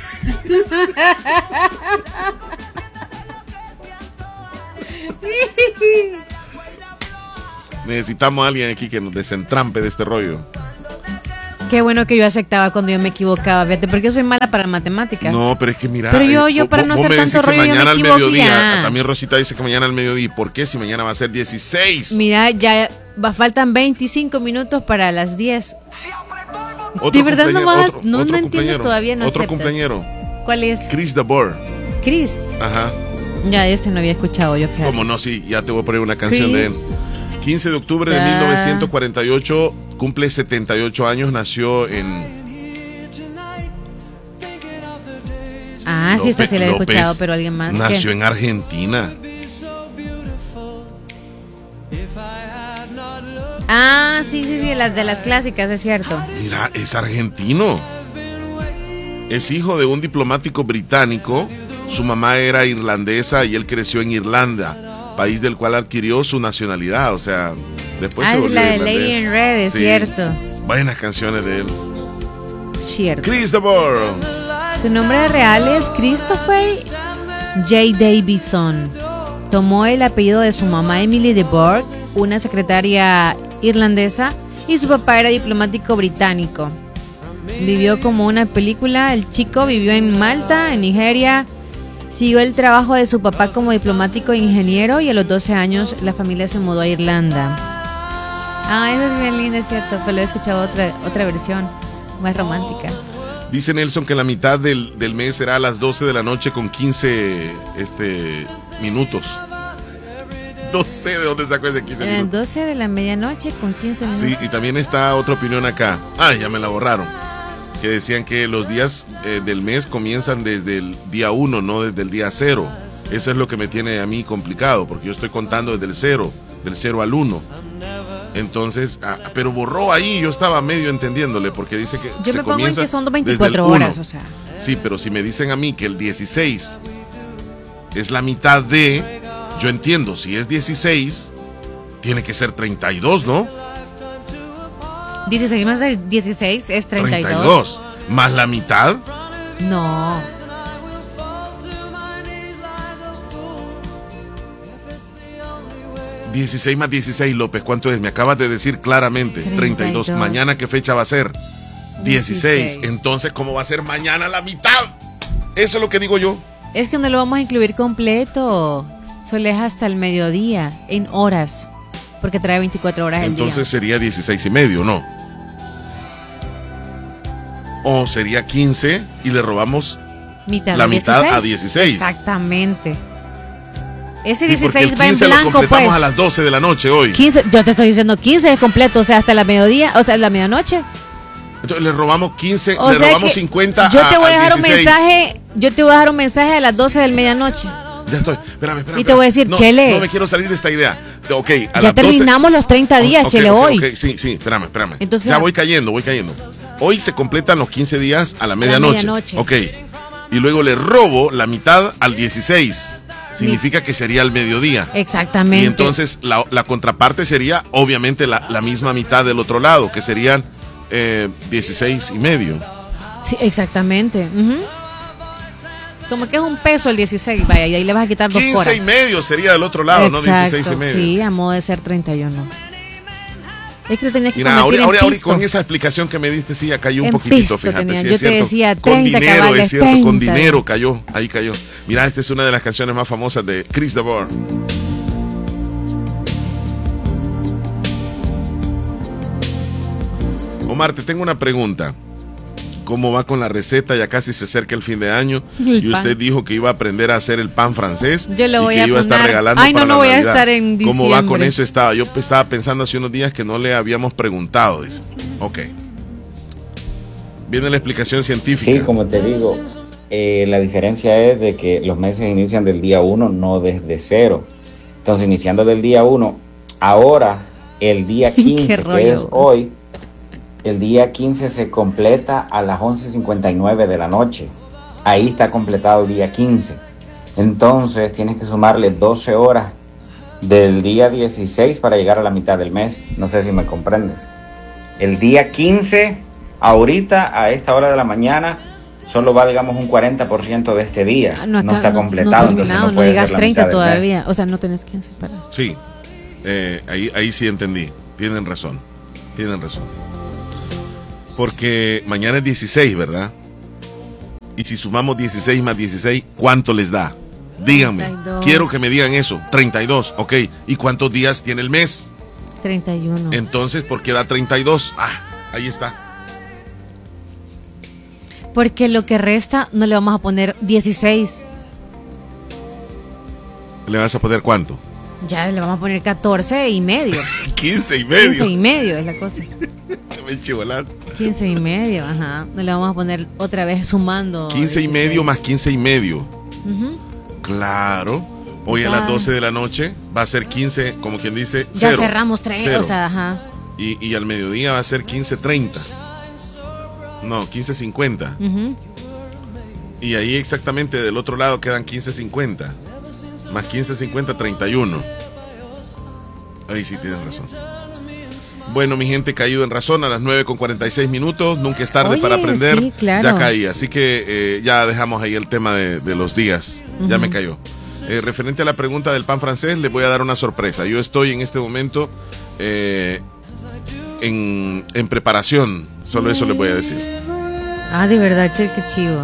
Necesitamos a alguien aquí que nos desentrampe de este rollo. Qué bueno que yo aceptaba cuando yo me equivocaba, fíjate, porque yo soy mala para matemáticas. No, pero es que mira. Pero yo- eh, yo para vos- no vos hacer me tanto decís que rollo, yo me mañana al equivoqué mediodía. ya. También Rosita dice que mañana al mediodía. ¿Por qué? Si mañana va a ser dieciséis. Mira, ya va, faltan veinticinco minutos para las diez. Otro de verdad no cumpleañero- vas, otro- no, otro no entiendes cumpleañero, todavía, no Otro aceptas. cumpleañero. ¿Cuál es? Chris DeBoer. Chris. Ajá. Ya, este no había escuchado yo, fíjate. Como no, sí, ya te voy a poner una canción de él. Chris. quince de octubre de Ya. mil novecientos cuarenta y ocho, cumple setenta y ocho años, nació en... Ah, sí, esta sí la he López, escuchado, pero alguien más. Nació ¿qué? en Argentina. Ah, sí, sí, sí, las de las clásicas, es cierto. Mira, es argentino. Es hijo de un diplomático británico. Su mamá era irlandesa y él creció en Irlanda, país del cual adquirió su nacionalidad. O sea, después Ah, se es volvió la de irlandés. Lady in Red, es Sí. cierto. Buenas canciones de él. Cierto. Chris DeBoer. Su nombre real es Christopher J. Davison. Tomó el apellido de su mamá Emily de Bourgh, una secretaria irlandesa, y su papá era diplomático británico. Vivió como una película. El chico vivió en Malta, en Nigeria. Siguió el trabajo de su papá como diplomático e ingeniero y a los doce años la familia se mudó a Irlanda. Ah, eso es bien lindo, es cierto, pero he escuchado otra, otra versión más romántica. Dice Nelson que la mitad del, del mes será a las doce de la noche con quince este, minutos. No sé de dónde sacó ese quince A las minutos. doce de la medianoche con quince minutos. Sí, y también está otra opinión acá. Ah, ya me la borraron. Que decían que los días eh, del mes comienzan desde el día uno, no desde el día cero. Eso es lo que me tiene a mí complicado, porque yo estoy contando desde el cero, del cero al uno. Entonces, ah, pero borró ahí, yo estaba medio entendiéndole, porque dice que Yo se me pongo en comienza que son desde el veinticuatro uno. horas, o sea. Sí, pero si me dicen a mí que el dieciséis es la mitad de, yo entiendo, si es dieciséis, tiene que ser treinta y dos, ¿no? dieciséis más el dieciséis es treinta y dos. treinta y dos. Más la mitad, No. dieciséis más dieciséis, López, ¿cuánto es? Me acabas de decir claramente, treinta y dos. treinta y dos. Mañana, ¿qué fecha va a ser? dieciséis. dieciséis. Entonces, ¿cómo va a ser mañana la mitad? Eso es lo que digo yo. Es que no lo vamos a incluir completo. Solo es hasta el mediodía, en horas. Porque trae veinticuatro horas el día. Entonces sería dieciséis y medio, ¿no? O sería quince y le robamos mitad la de mitad dieciséis. a dieciséis. Exactamente. Ese Sí, dieciséis porque va el en quince lo blanco, completamos pues. a las doce de la noche hoy. quince, yo te estoy diciendo quince es completo, o sea, hasta la mediodía, o sea, la medianoche. Entonces le robamos quince, O le sea robamos que cincuenta yo te a, voy a al dejar un dieciséis. mensaje, yo te voy a dejar un mensaje a las doce de la medianoche. Ya estoy, espérame, espérame. Y te voy a decir, no, Chele. No me quiero salir de esta idea. Ok, a Ya las terminamos doce. los treinta días, Ok, Chele, ok, hoy. ok, sí, sí, espérame, espérame. Entonces, ya ah, voy cayendo, voy cayendo. Hoy se completan los quince días a la medianoche. medianoche. Ok. Y luego le robo la mitad al dieciséis. Significa que sería al mediodía. Exactamente. Y entonces la, la contraparte sería obviamente la, la misma mitad del otro lado, que serían eh, dieciséis y medio. Sí, exactamente. Ujú. Como que es un peso el dieciséis, vaya, y ahí le vas a quitar dos horas. quince y medio sería del otro lado, Exacto, no dieciséis y medio. sí, a modo de ser treinta y uno. Es que lo tenías que Mira, convertir ahora, ahora, en ahora pisto. con esa explicación que me diste, sí, ya cayó un En poquitito, pisto fíjate. tenía. Sí, Yo es te cierto. decía con treinta dinero, cabales, es cierto, con treinta. dinero cayó, ahí cayó. Mira, esta es una de las canciones más famosas de Chris DeBoer. Omar, te tengo una pregunta. ¿Cómo va con la receta? Ya casi se acerca el fin de año. El y pan. usted dijo que iba a aprender a hacer el pan francés. Yo lo y voy que a iba a estar poner- regalando Ay, no, para no la voy a Navidad. estar en ¿Cómo va con diciembre. eso? Estaba, yo estaba pensando hace unos días que no le habíamos preguntado. Dice. Ok. Viene la explicación científica. Sí, como te digo, eh, la diferencia es de que los meses inician del día uno, no desde cero. Entonces, iniciando del día uno, ahora el día quince, Qué que rollo. es hoy, el día quince se completa a las once cincuenta y nueve de la noche. Ahí está completado el día quince. Entonces, tienes que sumarle doce horas del día dieciséis para llegar a la mitad del mes. No sé si me comprendes. El día quince, ahorita, a esta hora de la mañana, solo va, digamos, un cuarenta por ciento de este día. Ah, No, acá- está completado, no, entonces terminado, no puede llegas ser la treinta mitad del mes. todavía. O sea, no tenés quince para. Sí, eh, ahí, ahí sí entendí. Tienen razón. Tienen razón. Porque mañana es dieciséis, ¿verdad? Y si sumamos dieciséis más dieciséis, ¿cuánto les da? Díganme. treinta y dos. Quiero que me digan eso. treinta y dos, ok. ¿Y cuántos días tiene el mes? treinta y uno. Entonces, ¿por qué da treinta y dos? Ah, ahí está. Porque lo que resta no le vamos a poner dieciséis. ¿Le vas a poner cuánto? Ya le vamos a poner catorce y medio. quince y medio. quince y medio es la cosa. Me chivolás. quince y medio, ajá. No le vamos a poner otra vez sumando. quince y dieciséis. medio más quince y medio. Ujú. Claro. Hoy a las doce de la noche va a ser quince, como quien dice, Ya cero. cerramos tres, Cero. o sea, ajá. Y, y al mediodía va a ser quince treinta. No, quince cincuenta. Ujú. Y ahí exactamente del otro lado quedan quince cincuenta. Más quince cincuenta, treinta y uno. Ahí sí tienen razón. Bueno, mi gente, caído en razón a las nueve con cuarenta y seis minutos. Nunca es tarde Oye, para aprender. sí, claro. Ya caí, así que eh, ya dejamos ahí el tema de, de los días. Ya Ujú. me cayó. Eh, referente a la pregunta del pan francés, les voy a dar una sorpresa. Yo estoy en este momento eh, en, en preparación. Solo eso les voy a decir. Ah, de verdad, che, qué chivo.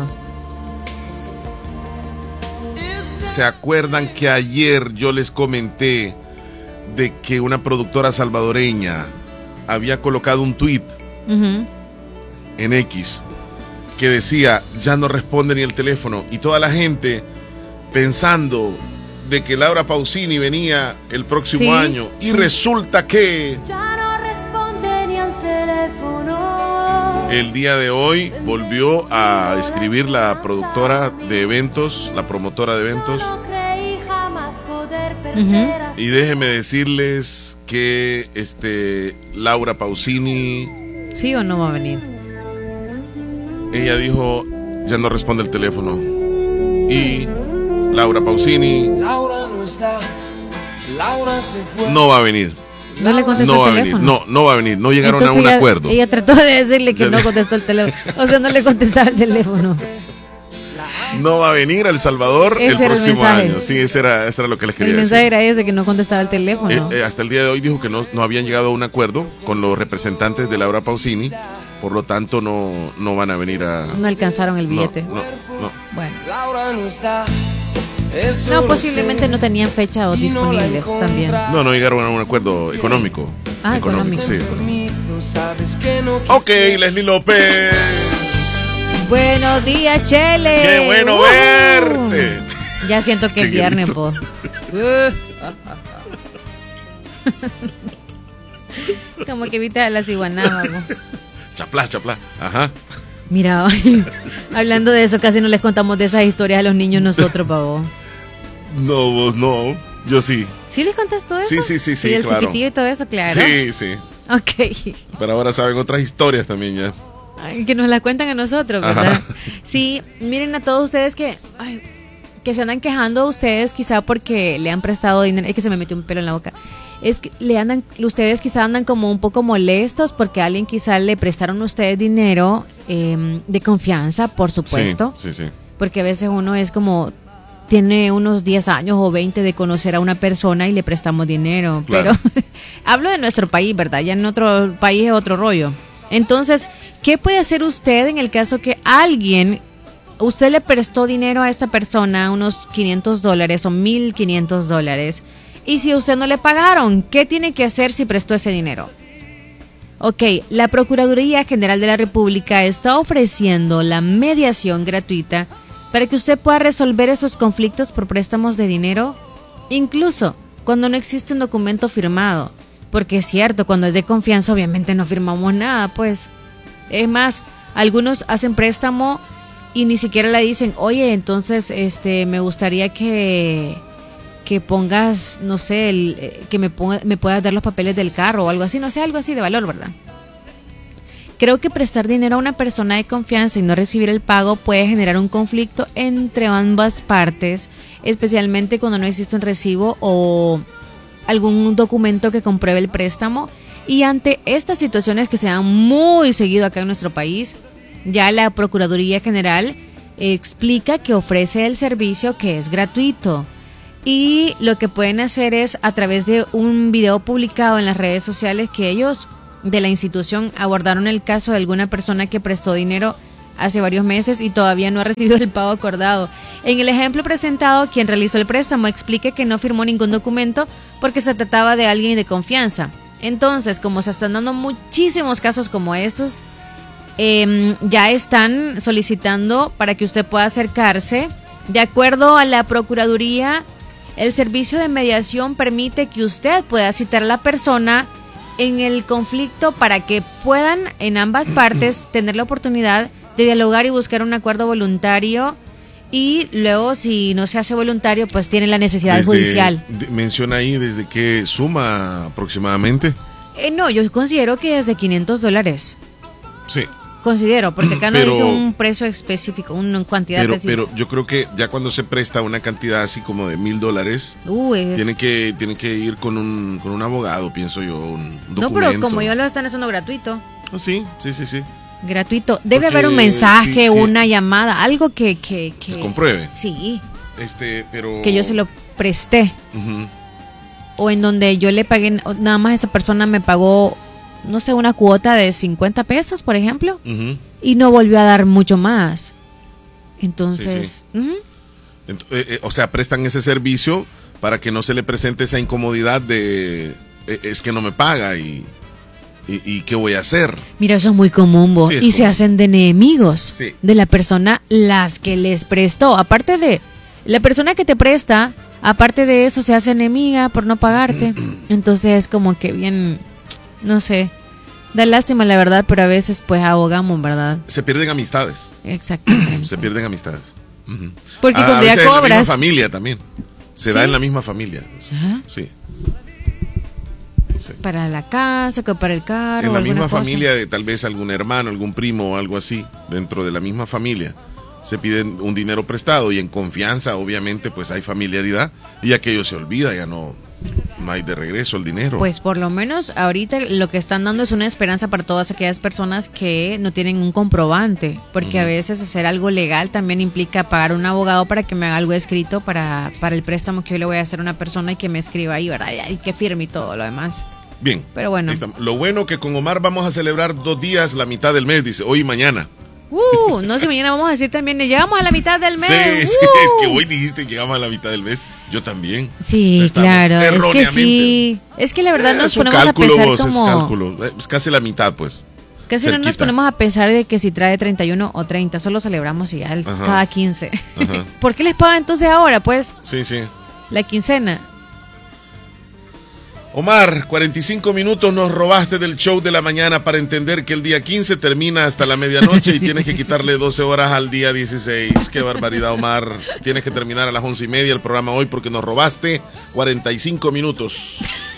¿Se acuerdan que ayer yo les comenté de que una productora salvadoreña había colocado un tweet Ujú. en X que decía, ya no responde ni el teléfono? Y toda la gente pensando de que Laura Pausini venía el próximo Sí, año. Y sí. resulta que Ya no responde ni al teléfono. el día de hoy volvió a escribir la productora de eventos, la promotora de eventos. No creí jamás poder perder así. Y déjenme decirles que este Laura Pausini, ¿Sí o no va a venir? ella dijo, ya no responde el teléfono. Y Laura Pausini Laura no está, Laura se fue. no va a venir. No le contestó No va a el venir. teléfono. No, no va a venir. No llegaron Entonces a un ella, acuerdo. Ella trató de decirle que no contestó el teléfono. O sea, no le contestaba el teléfono. No va a venir a El Salvador Ese el era el próximo mensaje. año. Sí, ese era, ese era lo que les El quería mensaje decir. era ese, que no contestaba el teléfono. Eh, eh, hasta el día de hoy dijo que no, no habían llegado a un acuerdo con los representantes de Laura Pausini. Por lo tanto, no, no van a venir a... No alcanzaron el no, billete. no, no. Bueno. Laura no está. No, posiblemente no tenían fecha o disponibles también. No, no llegaron a un acuerdo económico. Ah, económico. Sí, económico. Ok, Leslie López. Buenos días, Chele. Qué bueno uh, verte. Ya siento que es viernes, po. Como que viste a la ciguanaba, po. Chaplá, chaplá. Ajá. Mira, hablando de eso, casi no les contamos de esas historias a los niños nosotros, pavo. No, vos no. Yo sí. ¿Sí les contas todo eso? Sí, sí, sí, sí, ¿Y el claro. cipitillo y todo eso? Claro. Sí, sí. Ok. Pero ahora saben otras historias también ya. Ay, que nos las cuentan a nosotros, ¿verdad? Ajá. Sí, miren a todos ustedes que... Ay, que se andan quejando ustedes quizá porque le han prestado dinero. Es que se me metió un pelo en la boca. Es que le andan, ustedes quizá andan como un poco molestos porque a alguien quizá le prestaron a ustedes dinero eh, de confianza, por supuesto. Sí, sí, sí. Porque a veces uno es como, tiene unos diez años o veinte de conocer a una persona y le prestamos dinero. Claro. Pero hablo de nuestro país, ¿verdad? Ya en otro país es otro rollo. Entonces, ¿qué puede hacer usted en el caso que alguien, usted le prestó dinero a esta persona, unos quinientos dólares o mil quinientos dólares? Y si a usted no le pagaron, ¿qué tiene que hacer si prestó ese dinero? Ok, la Procuraduría General de la República está ofreciendo la mediación gratuita para que usted pueda resolver esos conflictos por préstamos de dinero, incluso cuando no existe un documento firmado. Porque es cierto, cuando es de confianza obviamente no firmamos nada, pues. Es más, algunos hacen préstamo y ni siquiera le dicen, oye, entonces este me gustaría que... que pongas, no sé, el, que me, ponga, me puedas dar los papeles del carro o algo así, no sé, algo así de valor, ¿verdad? Creo que prestar dinero a una persona de confianza y no recibir el pago puede generar un conflicto entre ambas partes, especialmente cuando no existe un recibo o algún documento que compruebe el préstamo. Y ante estas situaciones que se dan muy seguido acá en nuestro país, ya la Procuraduría General explica que ofrece el servicio que es gratuito. Y lo que pueden hacer es a través de un video publicado en las redes sociales que ellos de la institución abordaron el caso de alguna persona que prestó dinero hace varios meses y todavía no ha recibido el pago acordado. En el ejemplo presentado, quien realizó el préstamo explica que no firmó ningún documento porque se trataba de alguien de confianza. Entonces, como se están dando muchísimos casos como estos, eh, ya están solicitando para que usted pueda acercarse. De acuerdo a la Procuraduría, el servicio de mediación permite que usted pueda citar a la persona en el conflicto para que puedan en ambas partes tener la oportunidad de dialogar y buscar un acuerdo voluntario, y luego si no se hace voluntario pues tiene la necesidad Desde, judicial. De, menciona ahí desde qué suma aproximadamente. Eh, no, yo considero que desde quinientos dólares. Sí. Considero, porque acá Pero- no dice un precio específico, una cantidad Pero, específica. pero yo creo que ya cuando se presta una cantidad así como de mil dólares, Uh, es- tiene que tiene que ir con un con un abogado, pienso yo, un documento. No, pero como yo lo están haciendo gratuito. Oh, sí, sí, sí, sí. Gratuito. Debe Porque haber un mensaje, sí, sí. una llamada, algo que... que, que Que compruebe. Sí, Este, pero que yo se lo presté. Ujú. O en donde yo le pagué, nada más esa persona me pagó, no sé, una cuota de cincuenta pesos, por ejemplo, Ujú. y no volvió a dar mucho más. Entonces, Sí, ujú. Ent- eh, eh, o sea, prestan ese servicio para que no se le presente esa incomodidad de eh, es que no me paga y, y, y qué voy a hacer. Mira, eso es muy común, vos. Sí, es Y se común. hacen de enemigos Sí. de la persona las que les prestó. Aparte de la persona que te presta, aparte de eso se hace enemiga por no pagarte. Entonces es como que bien, no sé, da lástima la verdad, pero a veces pues abogamos, ¿verdad? Se pierden amistades. Exactamente. Se pierden amistades. Ujú. Porque A- a cuando ya veces en la cobras- misma familia también. Se da Sí. en la misma familia. Ajá. Sí. Para la casa, que para el carro. En la alguna misma cosa. familia de tal vez algún hermano, algún primo o algo así, dentro de la misma familia, se piden un dinero prestado y en confianza, obviamente, pues hay familiaridad y aquello se olvida, ya no, no hay de regreso el dinero. Pues por lo menos ahorita lo que están dando es una esperanza para todas aquellas personas que no tienen un comprobante, porque a veces hacer algo legal también implica pagar un abogado para que me haga algo escrito para, para el préstamo que yo le voy a hacer a una persona y que me escriba ahí, ¿verdad? Y que firme y todo lo demás. Bien. Pero bueno. Ahí está. Lo bueno que con Omar vamos a celebrar dos días, la mitad del mes, dice, hoy y mañana. Uh, no sé, mañana vamos a decir también, llegamos a la mitad del mes. Sí, uh. sí, es que hoy dijiste llegamos a la mitad del mes. Yo también. Sí, o sea, claro. Es que sí. Es que la verdad eh, nos es un ponemos cálculo, a pensar vos, como... Es cálculo. Es casi la mitad, pues. Casi cerquita. No nos ponemos a pensar de que si trae treinta y uno o treinta, solo celebramos ya el, cada quince. Ajá. ¿Por qué les pagan entonces ahora, pues? Sí, sí. La quincena. Omar, cuarenta y cinco minutos nos robaste del show de la mañana para entender que el día quince termina hasta la medianoche y tienes que quitarle doce horas al día dieciséis. Qué barbaridad, Omar. Tienes que terminar a las once y media el programa hoy porque nos robaste cuarenta y cinco minutos.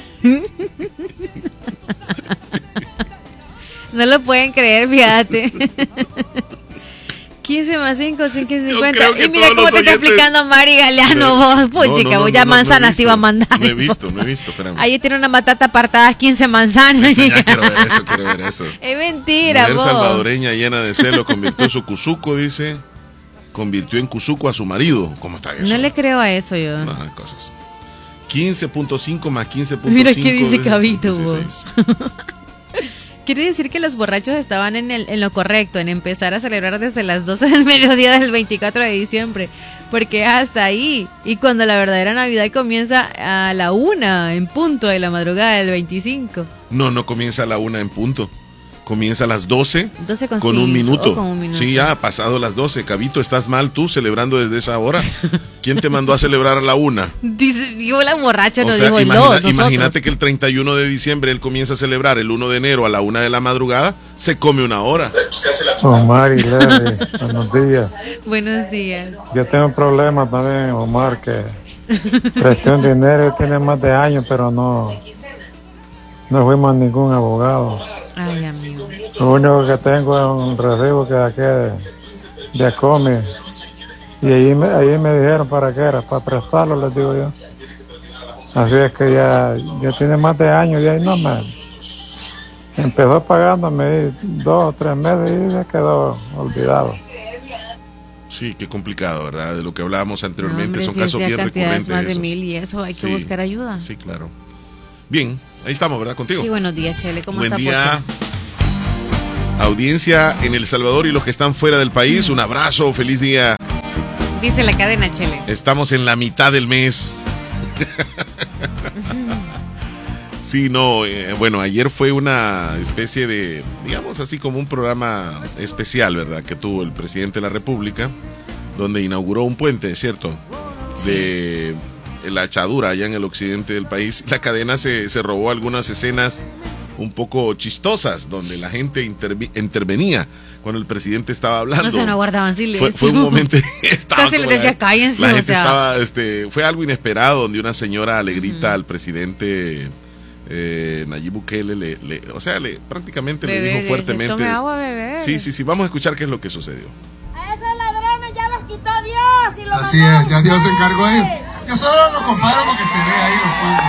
No lo pueden creer, fíjate. quince más cinco, cinco y cincuenta. Y mira cómo te oyentes... está explicando Mari Galeano, vos. Pues no, chica, no, no, vos ya no, manzanas no te iba a mandar. No he visto, no he visto, espérame. Ahí tiene una batata apartada, quince manzanas. Eso, ya quiero ver eso, quiero ver eso. Es mentira, Mujer vos. salvadoreña llena de celo convirtió su cuzuco, dice. Convirtió en cuzuco a su marido. ¿Cómo está eso? No le creo a eso yo. No, hay cosas. quince punto cinco más quince punto cinco. Mira qué dice Cabito, vos. Quiere decir que los borrachos estaban en, el, en lo correcto, en empezar a celebrar desde las doce del mediodía del veinticuatro de diciembre, porque es hasta ahí. Y cuando la verdadera Navidad comienza a la una en punto de la madrugada del veinticinco. No, no comienza a la una en punto. Comienza a las doce, doce con, con, un minuto. con un minuto. Sí, ya ha pasado las doce. Cabito, estás mal tú celebrando desde esa hora. ¿Quién te mandó a celebrar a la una? Dice, dijo la borracha, no o sea, dijo imagina, el dos. Imagínate que el treinta y uno de diciembre él comienza a celebrar el uno de enero a la una de la madrugada, se come una hora. Omar y Larry, buenos días. Buenos días. Yo tengo un problema también, Omar, que presté un dinero, tiene más de años, pero no, no fuimos a ningún abogado. Ay, amigo. Lo único que tengo es un recibo que aquí de, de Acome. Y ahí me, ahí me dijeron para qué era, para prestarlo, les digo yo. Así es que ya, ya tiene más de años y ahí no me... Empezó pagándome dos o tres meses y ya quedó olvidado. Sí, qué complicado, ¿verdad? De lo que hablábamos anteriormente, no, hombre, son si casos bien recurrentes. Más de esos. mil y eso, hay que sí, buscar ayuda. Sí, claro. Bien, ahí estamos, ¿verdad? Contigo. Sí, buenos días, Chele. ¿Cómo Buen está, día. Pocho? Audiencia en El Salvador y los que están fuera del país, un abrazo, feliz día. Dice la cadena, Chele. Estamos en la mitad del mes. Sí, no, eh, bueno, ayer fue una especie de, digamos así como un programa especial, ¿verdad? Que tuvo el presidente de la República, donde inauguró un puente, ¿cierto? Sí. De la Echadura, allá en el occidente del país. La cadena se, se robó algunas escenas un poco chistosas, donde la gente intervi- intervenía cuando el presidente estaba hablando. No se no guardaban silencio. Fue, fue un momento... Casi les decía, cállense, la gente o sea. estaba, este, fue algo inesperado, donde una señora le grita uh-huh. al presidente eh, Nayib Bukele, le, le, o sea, le prácticamente bebé, le dijo fuertemente... Tome agua, bebé. Sí, sí, sí, vamos a escuchar qué es lo que sucedió. A esos ladrones ya los quitó Dios. Y los Así es, ya Dios se encargó ahí. Yo solo lo comparo porque se ve ahí los cuentos.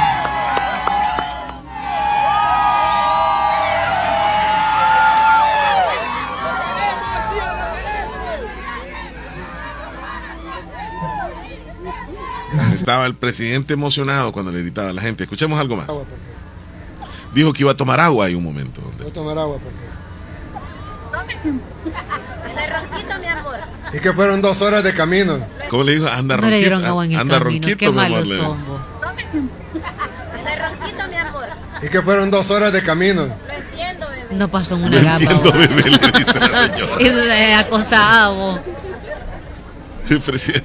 Estaba el presidente emocionado cuando le gritaba a la gente. Escuchemos algo más. Dijo que iba a tomar agua ahí un momento. Voy a tomar agua porque... El ronquito, mi amor. Y que fueron dos horas de camino. ¿Cómo le dijo? Anda no ronquito. Le dieron agua en el anda camino. ronquito, Qué malos le... son. El ronquito, mi amor. Y que fueron dos horas de camino. Lo entiendo, bebé. No pasó en una Lo gama. entiendo, bebé, le dice la señora. Eso es acosado. El presidente.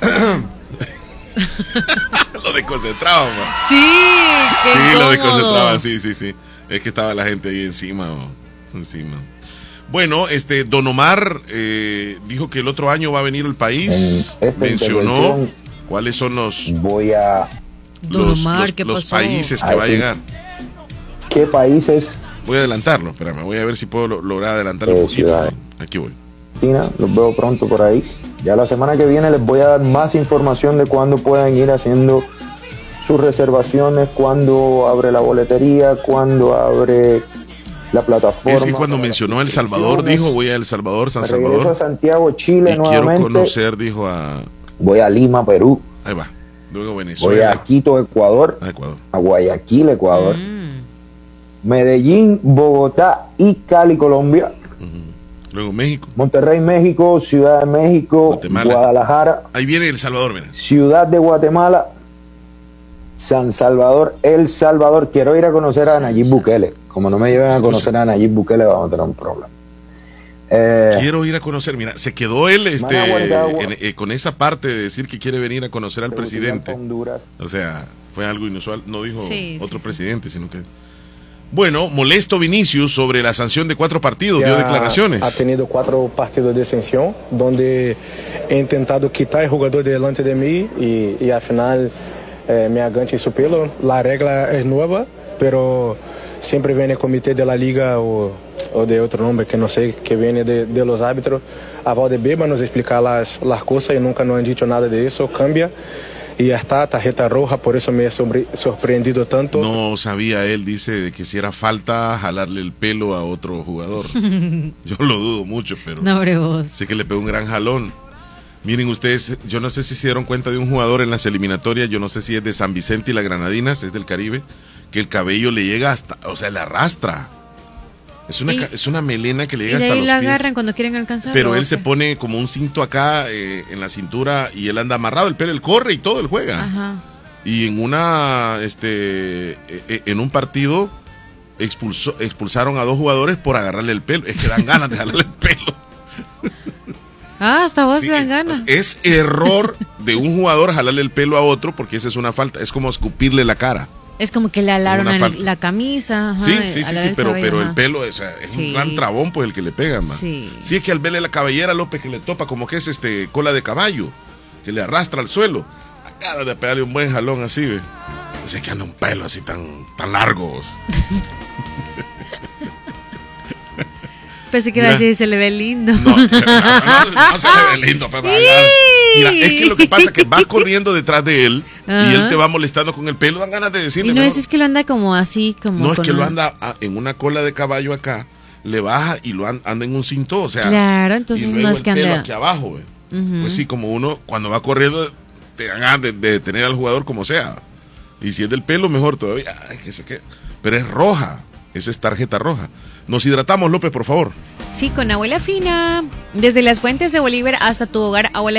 Lo desconcentraba, man. Sí, qué Sí, cómodo. lo desconcentraba, sí, sí, sí. Es que estaba la gente ahí encima, oh, encima. Bueno, este Don Omar eh, dijo que el otro año va a venir al país. Mencionó cuáles son los voy a Don los, Omar, los, ¿qué los pasó? países que Ay, va a sí. llegar. ¿Qué países? Voy a adelantarlo, espérame, voy a ver si puedo lo, lograr adelantarlo Eh, un poquito. ciudades. Aquí voy. Los veo pronto por ahí. Ya la semana que viene les voy a dar más información de cuándo pueden ir haciendo sus reservaciones, cuándo abre la boletería, cuándo abre la plataforma. Es que cuando mencionó El Salvador, dijo, voy a El Salvador, San Me Salvador. regreso a Santiago, Chile y nuevamente. quiero conocer, dijo a... Voy a Lima, Perú. Ahí va. Luego Voy Venezuela. a Quito, Ecuador. A Ecuador. A Guayaquil, Ecuador. Mm. Medellín, Bogotá y Cali, Colombia. Uh-huh. Luego México. Monterrey, México, Ciudad de México, Guatemala. Guadalajara. Ahí viene El Salvador, mira. Ciudad de Guatemala, San Salvador, El Salvador. Quiero ir a conocer a Nayib Bukele. Como no me lleven a conocer a Nayib Bukele, vamos a tener un problema. Eh, Quiero ir a conocer, mira, se quedó él este, Managua, Nicaragua. en- eh, con esa parte de decir que quiere venir a conocer al presidente. Honduras. O sea, fue algo inusual, no dijo Sí, otro sí, sí. presidente, sino que... Bueno, molesto Vinicius sobre la sanción de cuatro partidos, dio Ya declaraciones. Ha tenido cuatro partidos de sanción donde he intentado quitar el jugador delante de mí y, y al final eh, me aganché su pelo. La regla es nueva, pero siempre viene el comité de la liga o, o de otro nombre que no sé, que viene de, de los árbitros a Valdebeba nos explicar las, las cosas y nunca nos han dicho nada de eso, cambia. Y ya está, tarjeta roja, por eso me he sobre- sorprendido tanto. No sabía él, dice, de que si era falta jalarle el pelo a otro jugador. Yo lo dudo mucho, pero No, hombre, vos. sé que le pegó un gran jalón. Miren ustedes, yo no sé si se dieron cuenta de un jugador en las eliminatorias, yo no sé si es de San Vicente y las Granadinas, es del Caribe, que el cabello le llega hasta, o sea, le arrastra. Es una, Y- ca- es una melena que le Y llega de hasta ahí los la pies. agarran cuando quieren alcanzar. Pero él se pone como un cinto acá eh, en la cintura y él anda amarrado, el pelo, él corre y todo, él juega. Ajá. Y en una, este, eh, eh, en un partido expulsó, expulsaron a dos jugadores por agarrarle el pelo. Es que dan ganas de jalarle el pelo. Ah, hasta vos Sí, te dan ganas. Es error de un jugador jalarle el pelo a otro porque esa es una falta. Es como escupirle la cara. Es como que le alaron Una el- falta. la camisa. Ajá, Sí, sí, sí, alar sí, el pero, cabello, pero el ajá. pelo o sea, es Sí. un gran trabón pues el que le pega, man. Sí. Sí, es que al verle la cabellera López que le topa como que es este cola de caballo, que le arrastra al suelo. Acaba de pegarle un buen jalón así, ve. Es que anda un pelo así tan, tan largo. Pensé que iba a Mira. decir, se le ve lindo. No, no, no, no se le ve lindo, Pepe. Mira, es que lo que pasa es que vas corriendo detrás de él y él Ajá. te va molestando con el pelo, dan ganas de decirle. Y no mejor- es, es que lo anda como así, como No, es con que lo unas- anda ah, en una cola de caballo acá, le baja y lo an- anda en un cinto, o sea. Claro, entonces y no luego es el que pelo anda- aquí abajo, güey. Ujú. Pues sí, como uno cuando va corriendo te dan ganas de, de detener al jugador como sea. Y si es del pelo, mejor todavía. Ay, que se quede. Pero es roja, esa es tarjeta roja. Nos hidratamos, López, por favor. Sí, con Abuela Fina. Desde las fuentes de Bolívar hasta tu hogar, Abuela